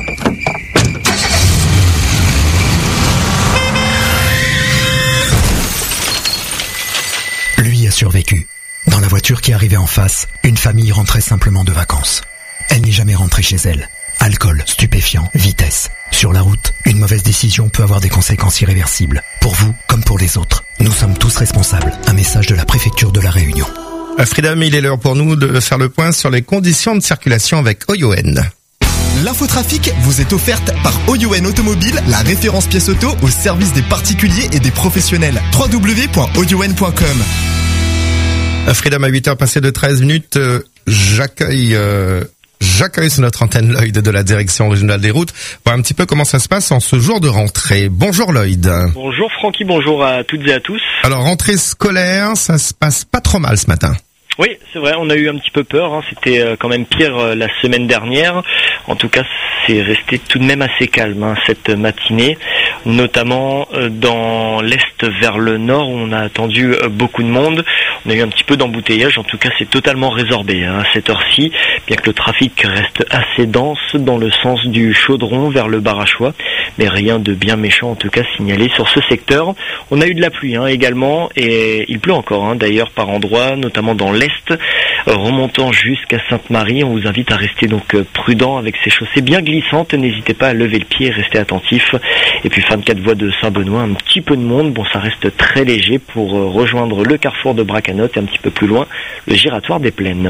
Lui a survécu. Dans la voiture qui arrivait en face, une famille rentrait simplement de vacances. Elle n'est jamais rentrée chez elle. Alcool, stupéfiants, vitesse. Sur la route, une mauvaise décision peut avoir des conséquences irréversibles. Pour vous, comme pour les autres. Nous sommes tous responsables. Un message de la préfecture de la Réunion. Freedom, il est l'heure pour nous de faire le point sur les conditions de circulation avec OYON. L'infotrafic vous est offerte par OYON Automobile, la référence pièce auto au service des particuliers et des professionnels. www.oyon.com. Freedom à 8h passé de 13 minutes. J'accueille sur notre antenne Lloyd de la direction régionale des routes. Voir un petit peu comment ça se passe en ce jour de rentrée. Bonjour Lloyd. Bonjour Francky, bonjour à toutes et à tous. Alors rentrée scolaire, ça se passe pas trop mal ce matin. Oui, c'est vrai, on a eu un petit peu peur, c'était quand même pire la semaine dernière. En tout cas, c'est resté tout de même assez calme cette matinée, notamment dans l'est vers le nord où on a attendu beaucoup de monde. On a eu un petit peu d'embouteillage, en tout cas c'est totalement résorbé à cette heure-ci, bien que le trafic reste assez dense dans le sens du Chaudron vers le Barachois, mais rien de bien méchant en tout cas signalé sur ce secteur. On a eu de la pluie également, et il pleut encore d'ailleurs par endroits, notamment dans l'est, remontant jusqu'à Sainte-Marie. On vous invite à rester donc prudent avec ces chaussées bien glissantes. N'hésitez pas à lever le pied et rester attentif. Et puis fin de 4 voies de Saint-Benoît, un petit peu de monde. Bon, ça reste très léger pour rejoindre le carrefour de Bracanotte et un petit peu plus loin, le giratoire des Plaines.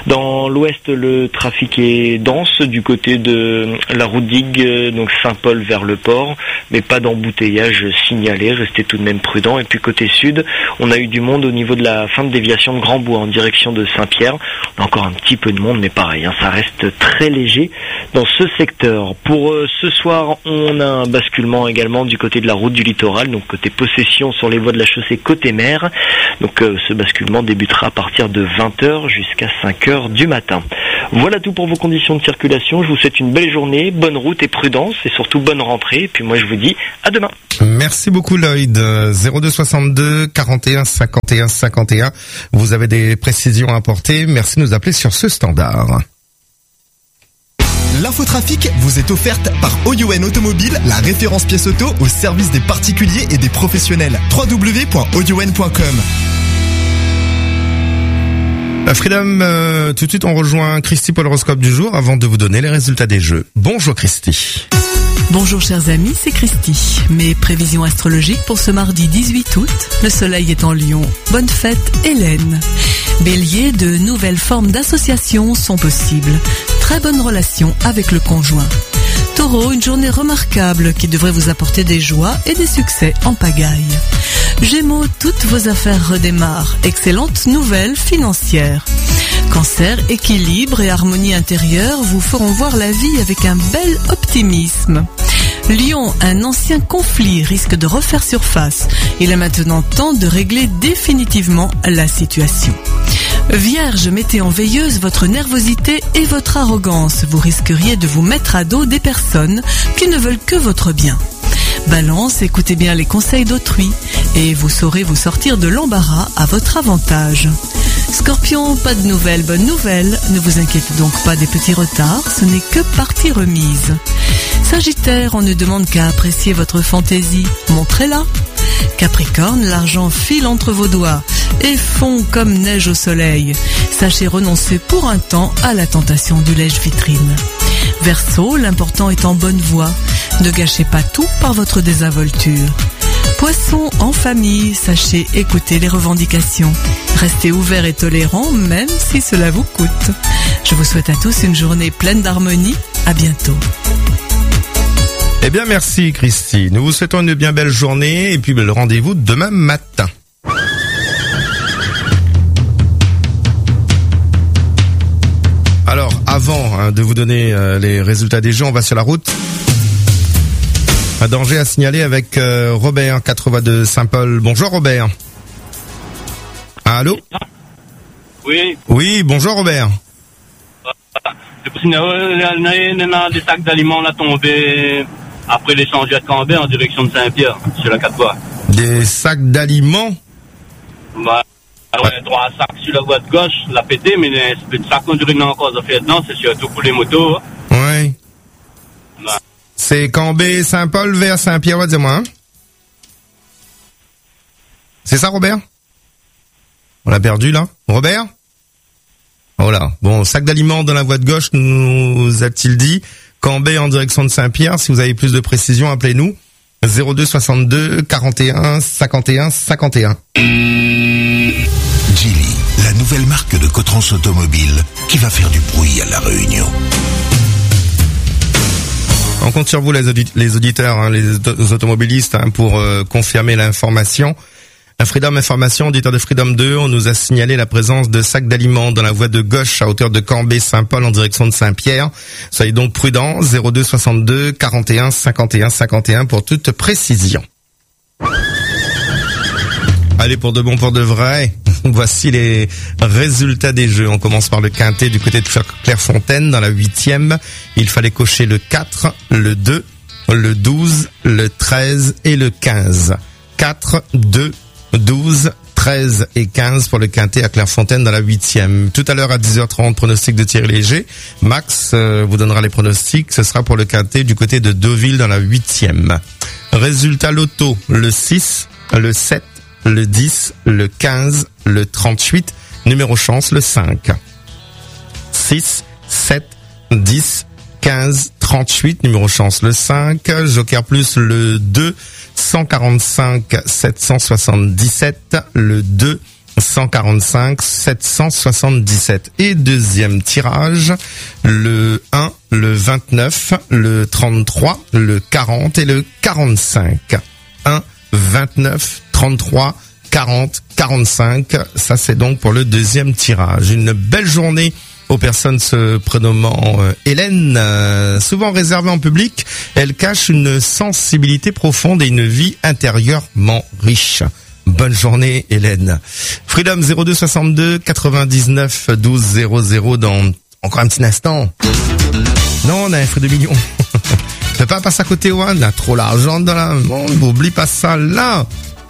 Dans l'ouest, le trafic est dense du côté de la route d'Igues, donc Saint-Paul vers le port, mais pas d'embouteillage signalé, restez tout de même prudent. Et puis côté sud, on a eu du monde au niveau de la fin de déviation de Grand-Bois en direction de Saint-Pierre. On a encore un petit peu de monde, mais pareil, ça reste très léger dans ce secteur. Pour ce soir, on a un basculement également du côté de la route du littoral, donc côté possession sur les voies de la chaussée côté mer. Donc ce basculement débutera à partir de 20h jusqu'à 5h du matin. Voilà tout pour vos conditions de circulation. Je vous souhaite une belle journée, bonne route et prudence, et surtout bonne rentrée. Et puis moi je vous dis à demain. Merci beaucoup Lloyd. 02 62 41 51 51. Vous avez des précisions à apporter. Merci de nous appeler sur ce standard. L'infotrafic vous est offerte par OYON Automobile, la référence pièce auto au service des particuliers et des professionnels. www.oyon.com. Freedom, tout de suite on rejoint Christy pour l'horoscope du jour avant de vous donner les résultats des jeux. Bonjour Christy. Bonjour chers amis, c'est Christy. Mes prévisions astrologiques pour ce mardi 18 août. Le soleil est en Lion. Bonne fête Hélène. Bélier, de nouvelles formes d'association sont possibles. Très bonne relation avec le conjoint. Taureau, une journée remarquable qui devrait vous apporter des joies et des succès en pagaille. Gémeaux, toutes vos affaires redémarrent. Excellente nouvelle financière. Cancer, équilibre et harmonie intérieure vous feront voir la vie avec un bel optimisme. Lion, un ancien conflit risque de refaire surface. Il est maintenant temps de régler définitivement la situation. Vierge, mettez en veilleuse votre nervosité et votre arrogance. Vous risqueriez de vous mettre à dos des personnes qui ne veulent que votre bien. Balance, écoutez bien les conseils d'autrui et vous saurez vous sortir de l'embarras à votre avantage. Scorpion, pas de nouvelles, bonnes nouvelles. Ne vous inquiétez donc pas des petits retards, ce n'est que partie remise. Sagittaire, on ne demande qu'à apprécier votre fantaisie, montrez-la. Capricorne, l'argent file entre vos doigts et fond comme neige au soleil. Sachez renoncer pour un temps à la tentation du lèche-vitrine. Verseau, l'important est en bonne voie. Ne gâchez pas tout par votre désinvolture. Poisson, en famille, sachez écouter les revendications. Restez ouverts et tolérants, même si cela vous coûte. Je vous souhaite à tous une journée pleine d'harmonie. À bientôt. Eh bien, merci Christy. Nous vous souhaitons une bien belle journée et puis le rendez-vous demain matin. Alors, avant de vous donner les résultats des jeux, on va sur la route. Un danger à signaler avec Robert, 82 Saint-Paul. Bonjour Robert. Allô? Oui. Oui, bonjour Robert. Des sacs d'aliments là tombés après l'échange de Cambé en direction de Saint-Pierre, sur la 4 voies. Des sacs d'aliments? Bah, ouais, 3 sacs sur la voie de gauche, la pété, mais les sacs qu'on dirait encore de fait dedans, c'est surtout pour les motos. Oui. Bah. C'est Cambé, Saint-Paul vers Saint-Pierre, ouais, dis-moi. Hein? C'est ça, Robert? On l'a perdu, là? Robert? Voilà. Bon, sac d'aliments dans la voie de gauche, nous a-t-il dit. Cambé en direction de Saint-Pierre. Si vous avez plus de précisions, appelez-nous. 02 62 41 51 51. Geely, la nouvelle marque de Cotrans Automobile qui va faire du bruit à La Réunion. On compte sur vous les auditeurs, hein, les automobilistes, hein, pour confirmer l'information. À Freedom Information, auditeur de Freedom 2, on nous a signalé la présence de sacs d'aliments dans la voie de gauche à hauteur de Cambé-Saint-Paul en direction de Saint-Pierre. Soyez donc prudents, 02 62 41 51 51 pour toute précision. Allez, pour de bon, pour de vrai, voici les résultats des jeux. On commence par le quintet du côté de Clairefontaine dans la 8e. Il fallait cocher le 4, le 2, le 12, le 13 et le 15. 4, 2, 12, 13 et 15 pour le quintet à Clairefontaine dans la 8e. Tout à l'heure à 10h30, pronostic de Thierry Léger. Max vous donnera les pronostics. Ce sera pour le quintet du côté de Deauville dans la 8e. Résultat loto, le 6, le 7, le 10, le 15, le 38. Numéro chance, le 5. 6, 7, 10, 15, 38. Numéro chance, le 5. Joker plus, le 2. 145 777, le 2 145 777. Et deuxième tirage, le 1, le 29, le 33, le 40 et le 45. 1, 29, 33, 40, 45. Ça, c'est donc pour le deuxième tirage. Une belle journée aux personnes se prénommant Hélène, souvent réservée en public. Elle cache une sensibilité profonde et une vie intérieurement riche. Bonne journée, Hélène. Freedom 02 62 99 12 00 dans encore un petit instant. Non, on a un frais de millions. Ne peux pas passer à côté, on a trop l'argent dans la monde. Oublie pas ça là.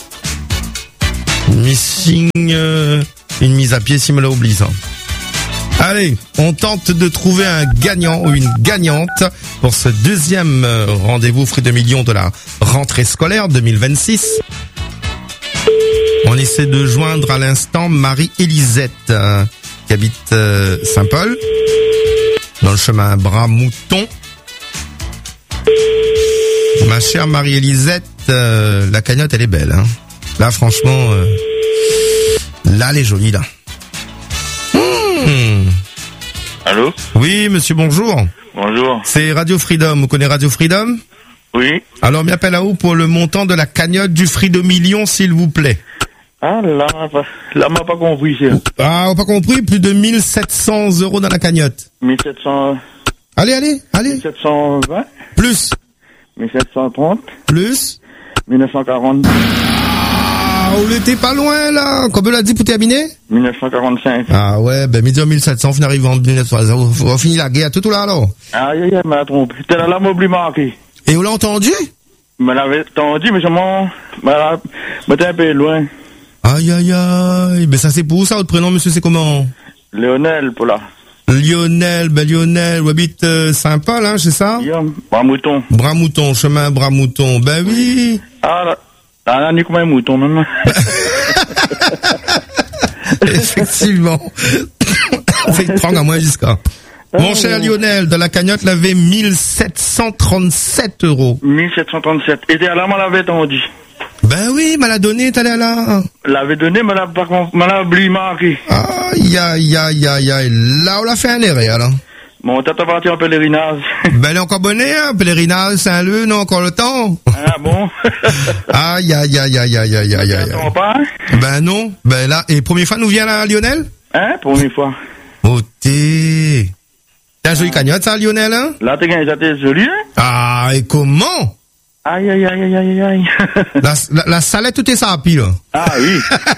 Missing, une mise à pied si me l'a oublié ça. Allez, on tente de trouver un gagnant ou une gagnante pour ce deuxième rendez-vous Free de millions de la rentrée scolaire 2026. On essaie de joindre à l'instant Marie-Élisette qui habite Saint-Paul, dans le chemin Bras-Mouton. Ma chère Marie-Élisette, la cagnotte elle est belle. Hein. Là franchement, là elle est jolie là. Allô? Oui, monsieur, bonjour. Bonjour. C'est Radio Freedom. Vous connaissez Radio Freedom? Oui. Alors, m'appelle à vous pour le montant de la cagnotte du Free de millions, s'il vous plaît. Ah, là, m'a pas compris, c'est. Ah, on pas compris, plus de 1700 € dans la cagnotte. 1700. Allez. 1720. Plus. 1730. Plus. 1940. Ah, on était pas loin, là. Combien l'a dit pour terminer? 1945. Ah ouais, ben, midi 1700, on arrive en 1900. On va finir la guerre, tout là, alors. Aïe, m'a trompé. T'es là, m'a oublié marqué. Et vous l'avez entendu? Me l'avait entendu, mais m'était un peu loin. Aïe. Ben, ça, c'est pour ça, votre prénom, monsieur, c'est comment? Lionel, pour là. Lionel, vous habitez Saint-Paul, hein, c'est ça? Bras-Mouton. Bras-Mouton, chemin Bras-Mouton. Ben oui. Ah, là, on est comme un mouton, même. Effectivement. C'est prendre à moi jusqu'à. Mon cher Lionel, de la cagnotte, l'avait 1737 €. 1737. Et là, on l'avait entendu. Ben oui, m'a l'a donné, t'allais là. L'avait donné, mais l'a oublié marqué. Aïe. Là, on l'a fait un erreur, là. Bon, t'as parti en pèlerinage. Ben, elle est encore bonne, hein, pèlerinage, Saint-Leu, non, encore le temps. Ah bon? Aïe. T'attends pas? Ben non, ben là, et première fois, nous vient là, Lionel? Hein, première fois. Oh, t'as un joli cagnotte, ça, Lionel, hein? Là, t'es joli, hein? Ah, et comment? Aïe. La salette, tout est ça, pile, là. Ah oui.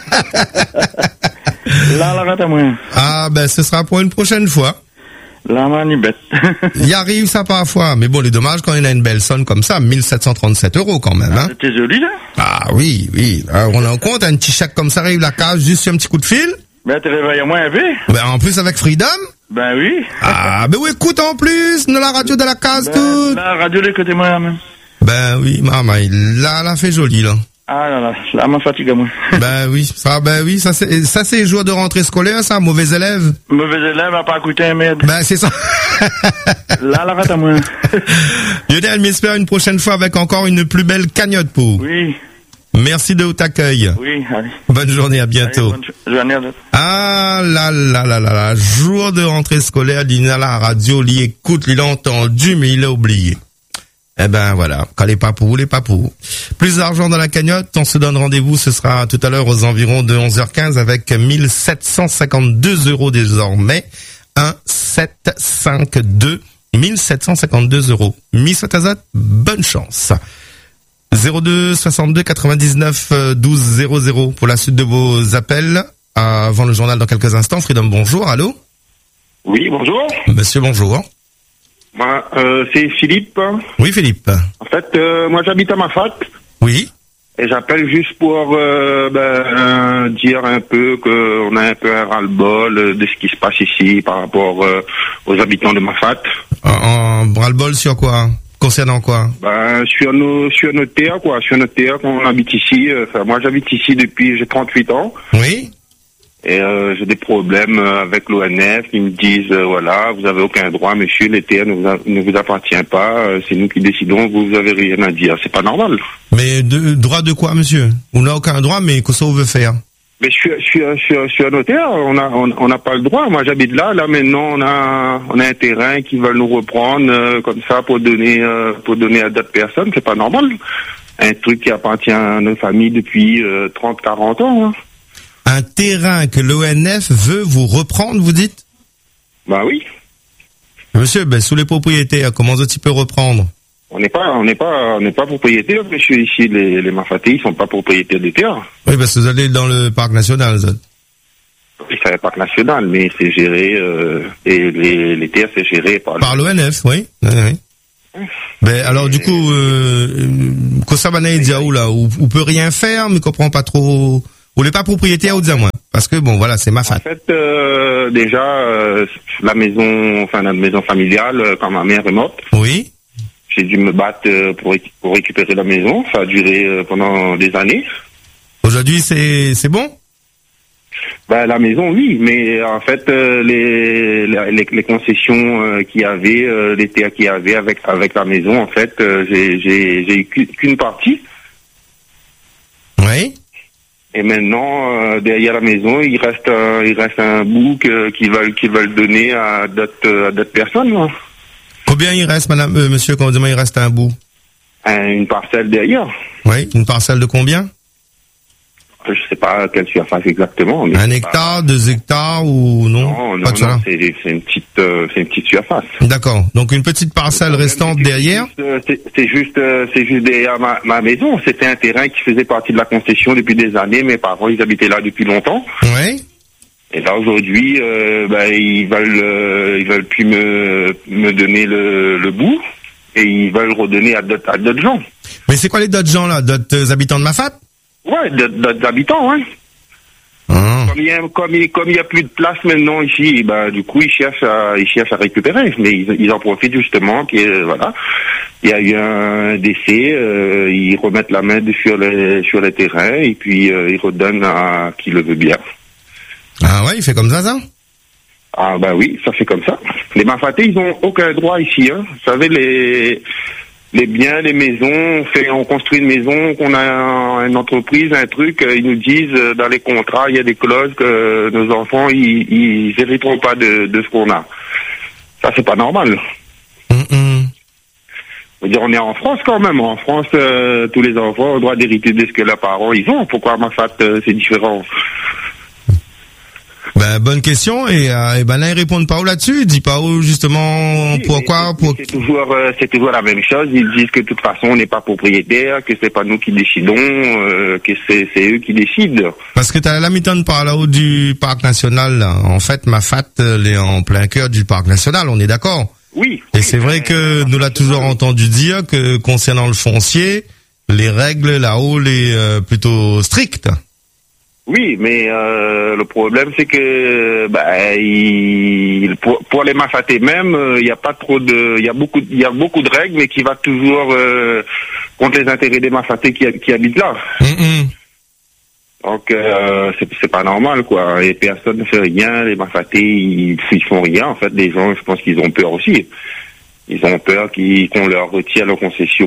Là, rate à moi. Ah, ben, ce sera pour une prochaine fois. La manibette. Il arrive ça parfois, mais bon, les dommages quand il a une belle somme comme ça, 1737 € quand même, hein. C'était joli, là? Ah oui. Alors, on en compte, un petit chèque comme ça arrive la case, juste sur un petit coup de fil. Ben, tu réveilles moins un peu. Ben, en plus avec Freedom. Ben oui. Ah, ben oui, écoute en plus, de la radio de la case, tout. La radio de côté moi, même. Ben oui, maman, là, elle a fait joli, là. Ah là, m'a fatigué, moi. Ben oui, ça c'est jour de rentrée scolaire, ça, mauvais élève. Mauvais élève, a pas coûté un merde. Ben c'est ça. Là, rate à moi. Lionel, m'espère une prochaine fois avec encore une plus belle cagnotte pour. Oui. Merci de votre accueil. Oui, allez. Bonne journée, à bientôt. Allez, bonne journée. Ah là, jour de rentrée scolaire, il a la radio, il écoute, il a entendu, mais il a oublié. Eh ben voilà, quand les papous, Plus d'argent dans la cagnotte, on se donne rendez-vous, ce sera tout à l'heure aux environs de 11h15 avec 1752 € désormais. 1752 €. Miss Otazat, bonne chance. 02 62 99 12 00 pour la suite de vos appels avant le journal dans quelques instants. Freedom, bonjour, allô? Oui, bonjour. Monsieur, bonjour. Moi, c'est Philippe. Oui, Philippe. En fait, moi j'habite à Mafat. Oui. Et j'appelle juste pour dire un peu qu'on a un peu un ras-le-bol de ce qui se passe ici par rapport aux habitants de Mafat. Un ras-le-bol sur quoi? Concernant quoi? Sur nos terres, quoi. Sur nos terres qu'on habite ici. Moi j'habite ici depuis, j'ai 38 ans. Oui. Et j'ai des problèmes avec l'ONF. Ils me disent, voilà, vous avez aucun droit, monsieur, les terres ne vous appartient pas. C'est nous qui décidons, vous avez rien à dire. C'est pas normal. Mais droit de quoi, monsieur? On n'a aucun droit, mais qu'est-ce qu'on veut faire? Mais je suis un notaire, on n'a pas le droit. Moi, j'habite là maintenant, on a un terrain qui veulent nous reprendre comme ça pour donner à d'autres personnes. C'est pas normal. Un truc qui appartient à notre famille depuis 30-40 ans. Hein. Un terrain que l'ONF veut vous reprendre, vous dites? Bah oui. Monsieur, sous les propriétaires, comment tu peux reprendre? On n'est pas propriétaire, monsieur. Ici, les Mafatés, ils sont pas propriétaires des terres. Oui, parce que vous allez dans le parc national, ça. Oui, c'est le parc national, mais c'est géré, et les terres, c'est géré par l'ONF, oui. Alors, du coup, Kosabana Diaou, là, on peut rien faire, mais comprend pas trop. Vous n'êtes pas propriétaire ou disant moins? Parce que bon, voilà, c'est ma femme. En fait, déjà, notre maison familiale, quand ma mère est morte. Oui. J'ai dû me battre pour récupérer la maison. Ça a duré pendant des années. Aujourd'hui, c'est bon? La maison, oui, mais en fait, les concessions qu'il y avait, les terres qu'il y avait avec la maison, en fait, j'ai eu qu'une partie. Oui. Et maintenant, derrière la maison, il reste un bout qu'ils veulent donner à d'autres personnes. Là. Combien il reste, monsieur, quand il reste un bout? Une parcelle derrière. Oui, une parcelle de combien? Je sais pas quelle surface exactement. Mais 1 hectare, 2 hectares ou non? Non, c'est une petite surface. D'accord. Donc une petite parcelle restante derrière? C'est juste derrière ma maison. C'était un terrain qui faisait partie de la concession depuis des années. Mes parents, ils habitaient là depuis longtemps. Oui. Et là aujourd'hui, ils veulent plus me donner le bout et ils veulent redonner à d'autres gens. Mais c'est quoi les d'autres gens là? D'autres habitants de Mafate? Ouais, d'autres habitants, ouais. Ah. Comme il y a plus de place maintenant ici, du coup ils cherchent à récupérer, mais ils en profitent justement voilà. Il y a eu un décès, ils remettent la main sur les terrains et puis ils redonnent à qui le veut bien. Ah ouais, il fait comme ça? Ah oui, ça fait comme ça. Les Mafatés, ils ont aucun droit ici, hein. Vous savez, les biens, les maisons, on construit une maison, qu'on a une entreprise, un truc, ils nous disent dans les contrats, il y a des clauses que nos enfants, ils hériteront pas de ce qu'on a. Ça, c'est pas normal. Je veux dire, on est en France quand même. En France, tous les enfants ont le droit d'hériter de ce que leurs parents ils ont. Pourquoi à Mafate, c'est différent? Bonne question et là ils répondent pas où là-dessus, ils disent pas où justement pourquoi c'est toujours la même chose, ils disent que de toute façon on n'est pas propriétaire, que c'est pas nous qui décidons, que c'est eux qui décident. Parce que t'as la mi-temps par là-haut du parc national là. En fait Mafate elle est en plein cœur du parc national, on est d'accord? Oui. Et c'est vrai que nous l'a toujours entendu dire que concernant le foncier, les règles là-haut les plutôt strictes. Oui, mais le problème c'est que pour les Mafatés même, il y a pas trop de, il y a beaucoup de règles, mais qui va toujours contre les intérêts des Mafatés qui habitent là. Donc c'est pas normal quoi. Et personne ne fait rien, les Mafatés ils font rien. En fait, les gens, je pense qu'ils ont peur aussi. Ils ont peur qu'on leur retire leur concession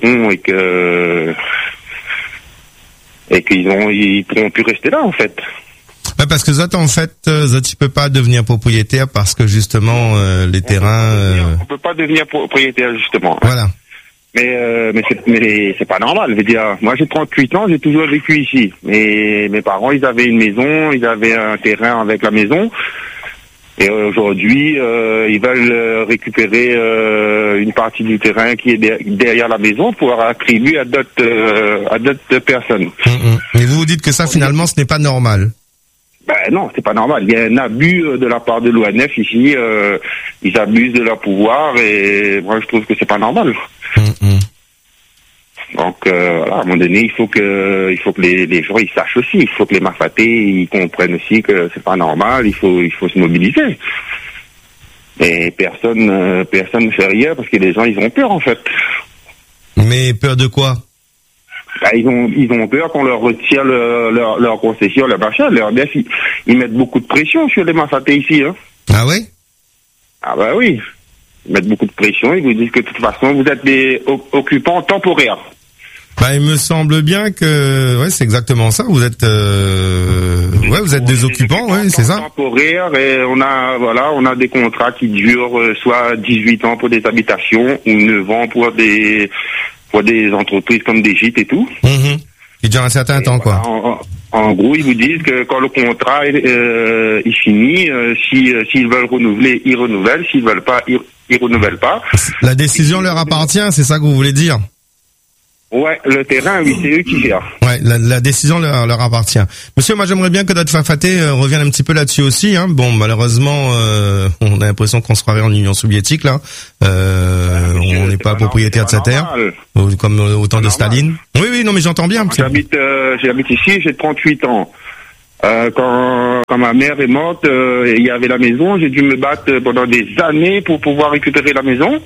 et qu'ils pourront plus rester là en fait. Parce que Zot en fait, tu peux pas devenir propriétaire parce que justement les terrains. On peut pas devenir propriétaire justement. Voilà. Mais c'est pas normal. Je veux dire, moi j'ai 38 ans, j'ai toujours vécu ici. Mais mes parents, ils avaient une maison, ils avaient un terrain avec la maison. Et aujourd'hui, ils veulent récupérer une partie du terrain qui est derrière la maison pour attribuer à d'autres personnes. Mais vous dites que ça, finalement, ce n'est pas normal. Non, c'est pas normal. Il y a un abus de la part de l'ONF ici. Ils abusent de leur pouvoir et moi, je trouve que c'est pas normal. Donc voilà, à un moment donné, il faut que les gens ils sachent aussi, il faut que les Mafatés ils comprennent aussi que c'est pas normal, il faut se mobiliser. Et personne ne fait rien parce que les gens ils ont peur en fait. Mais peur de quoi? Ils ont peur qu'on leur retire leur concession, leur machin, leur def, ils mettent beaucoup de pression sur les Mafatés ici, hein. Ah oui? Ah oui. Ils mettent beaucoup de pression, ils vous disent que de toute façon vous êtes des occupants temporaires. Bah, il me semble bien que, ouais, c'est exactement ça. Vous êtes, vous êtes des occupants, ouais, c'est ça. Temporaire, et on a des contrats qui durent soit 18 ans pour des habitations ou 9 ans pour des entreprises comme des gîtes et tout. Qui dure un certain temps, quoi. En gros, ils vous disent que quand le contrat est fini, s'ils veulent renouveler, ils renouvellent. S'ils veulent pas, ils renouvellent pas. La décision leur appartient, c'est ça que vous voulez dire? Ouais, le terrain, oui, c'est eux qui gèrent. Ouais, la décision leur appartient. Monsieur, moi j'aimerais bien que notre Fafaté revienne un petit peu là-dessus aussi. Hein. Bon, malheureusement, on a l'impression qu'on se croirait en Union soviétique là. On n'est pas propriétaire de sa terre, comme au temps de Staline. Oui, non, mais j'entends bien. J'habite ici, j'ai 38 ans. Quand ma mère est morte, il y avait la maison. J'ai dû me battre pendant des années pour pouvoir récupérer la maison.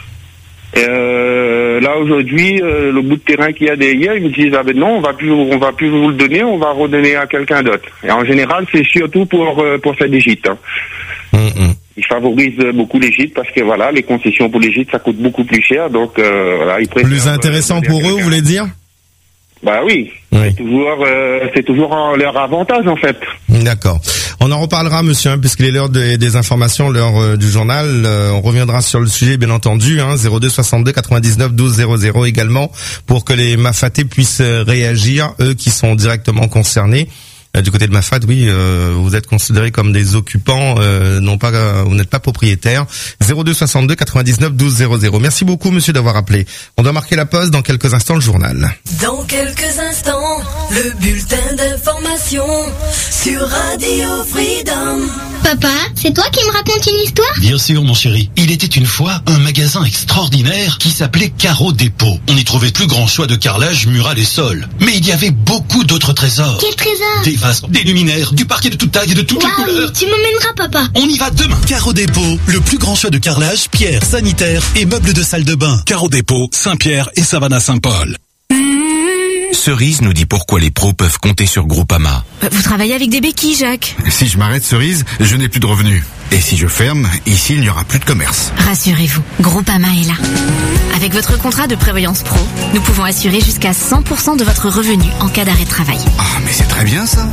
Là aujourd'hui, le bout de terrain qu'il y a derrière, ils me disent non, on va plus vous le donner, on va redonner à quelqu'un d'autre. Et en général, c'est surtout pour faire des gîtes. Hein. Ils favorisent beaucoup les gîtes parce que voilà, les concessions pour les gîtes ça coûte beaucoup plus cher, donc ils préfèrent. Plus intéressant pour eux, vous voulez dire? Bah oui. C'est toujours en leur avantage en fait. D'accord. On en reparlera, monsieur, puisqu'il est l'heure des informations, l'heure du journal. On reviendra sur le sujet, bien entendu. 02 62 99 12 00 également, pour que les Mafatés puissent réagir, eux qui sont directement concernés. Du côté de Mafat, oui, vous êtes considérés comme des occupants, vous n'êtes pas propriétaire. 02 62 99 12 00. Merci beaucoup, monsieur, d'avoir appelé. On doit marquer la pause, dans quelques instants, le journal. Dans quelques instants, le bulletin d'information sur Radio Freedom. Papa, c'est toi qui me racontes une histoire? Bien sûr, mon chéri. Il était une fois un magasin extraordinaire qui s'appelait Carreau Dépôt. On y trouvait plus grand choix de carrelage, mural et sol. Mais il y avait beaucoup d'autres trésors. Quel trésor? Des vases, des luminaires, du parquet de toute taille et de toutes les couleurs. Tu m'emmèneras, papa. On y va demain. Carreau Dépôt, le plus grand choix de carrelage, pierre, sanitaire et meubles de salle de bain. Carreau Dépôt, Saint-Pierre et Savannah-Saint-Paul. Cerise nous dit pourquoi les pros peuvent compter sur Groupama. Vous travaillez avec des béquilles, Jacques. Si je m'arrête, Cerise, je n'ai plus de revenus. Et si je ferme, ici, il n'y aura plus de commerce. Rassurez-vous, Groupama est là. Avec votre contrat de prévoyance pro, nous pouvons assurer jusqu'à 100% de votre revenu en cas d'arrêt de travail. Ah, mais c'est très bien ça.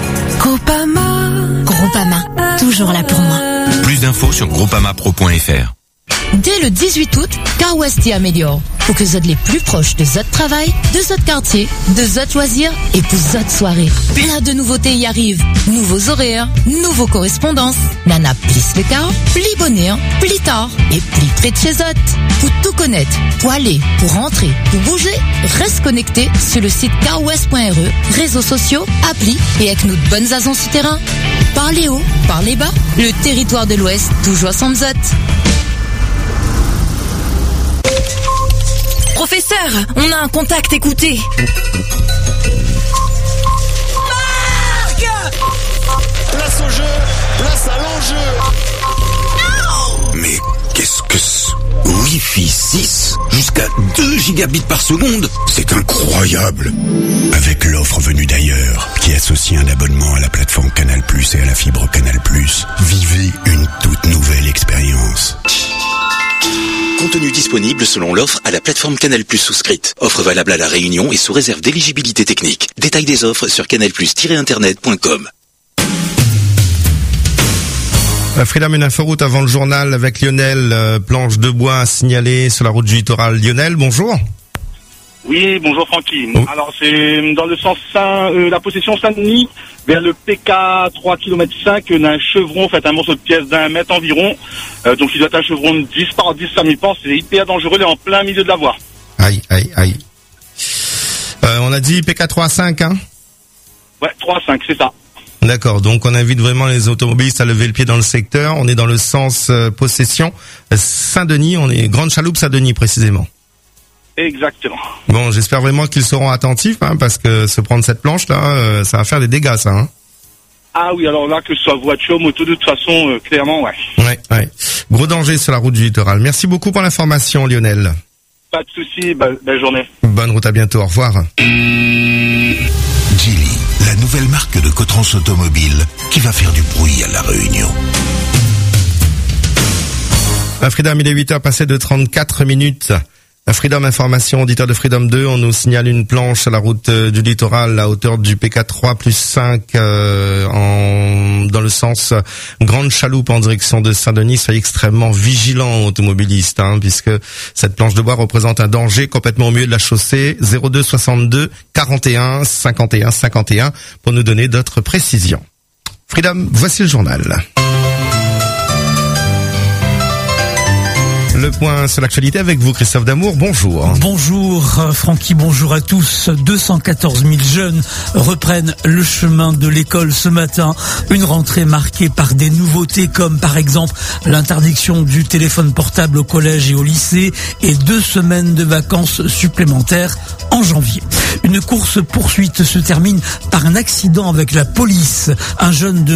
Groupama, toujours là pour moi. Plus d'infos sur groupamapro.fr. Dès le 18 août, Car West y améliore. Pour que vous êtes les plus proches de votre travail, de votre quartier, de votre loisir et pour votre soirée. Plein de nouveautés y arrivent. Nouveaux horaires, nouveaux correspondances. Nana plus le car, plus bonheur, plus tard et plus près de chez eux. Pour tout connaître, pour aller, pour rentrer, pour bouger, reste connecté sur le site carwest.re, réseaux sociaux, applis et avec nos bonnes agences souterrains. Parlez haut, parlez bas, le territoire de l'Ouest, toujours sans zot. Professeur, on a un contact, écoutez. Marc! Place au jeu, place à l'enjeu. Mais qu'est-ce que c'est? Wi-Fi 6, jusqu'à 2 gigabits par seconde, c'est incroyable. Avec l'offre venue d'ailleurs, qui associe un abonnement à la plateforme Canal+ et à la fibre Canal+, vivez une toute nouvelle expérience. Contenu disponible selon l'offre à la plateforme Canal+ souscrite. Offre valable à La Réunion et sous réserve d'éligibilité technique. Détail des offres sur canalplus-internet.com. Freedom, une inforoute avant le journal avec Lionel, planche de bois signalée sur la route du littoral. Lionel, bonjour. Oui, bonjour Francky. Alors c'est dans le sens la possession Saint-Denis vers le PK 3 km 5 d'un chevron, en fait un morceau de pièce d'1 mètre environ. Donc il doit être un chevron de 10 par 10, ça m'y pense, c'est hyper dangereux, il est en plein milieu de la voie. Aïe. On a dit PK 3-5, hein? Ouais, 3-5, c'est ça. D'accord, donc on invite vraiment les automobilistes à lever le pied dans le secteur. On est dans le sens possession Saint-Denis, on est Grande Chaloupe Saint-Denis précisément. Exactement. Bon, j'espère vraiment qu'ils seront attentifs, parce que se prendre cette planche-là, ça va faire des dégâts, ça. Hein. Ah oui, alors là, que ce soit voiture, moto, de toute façon, clairement, ouais. Ouais. Gros danger sur la route du littoral. Merci beaucoup pour l'information, Lionel. Pas de souci, belle journée. Bonne route, à bientôt, au revoir. Geely, la nouvelle marque de Cotrans Automobile qui va faire du bruit à La Réunion. Freedom, il est 8h passé de 34 minutes. Freedom Information, auditeur de Freedom 2, on nous signale une planche à la route du littoral à hauteur du PK3 plus 5 dans le sens Grande Chaloupe en direction de Saint-Denis. Soyez extrêmement vigilants automobilistes, puisque cette planche de bois représente un danger complètement au milieu de la chaussée. 02 62 41 51 51 pour nous donner d'autres précisions. Freedom, voici le journal. Le point sur l'actualité avec vous, Christophe Damour. Bonjour. Bonjour, Francky. Bonjour à tous. 214 000 jeunes reprennent le chemin de l'école ce matin. Une rentrée marquée par des nouveautés comme, par exemple, l'interdiction du téléphone portable au collège et au lycée et 2 semaines de vacances supplémentaires en janvier. Une course-poursuite se termine par un accident avec la police. Un jeune de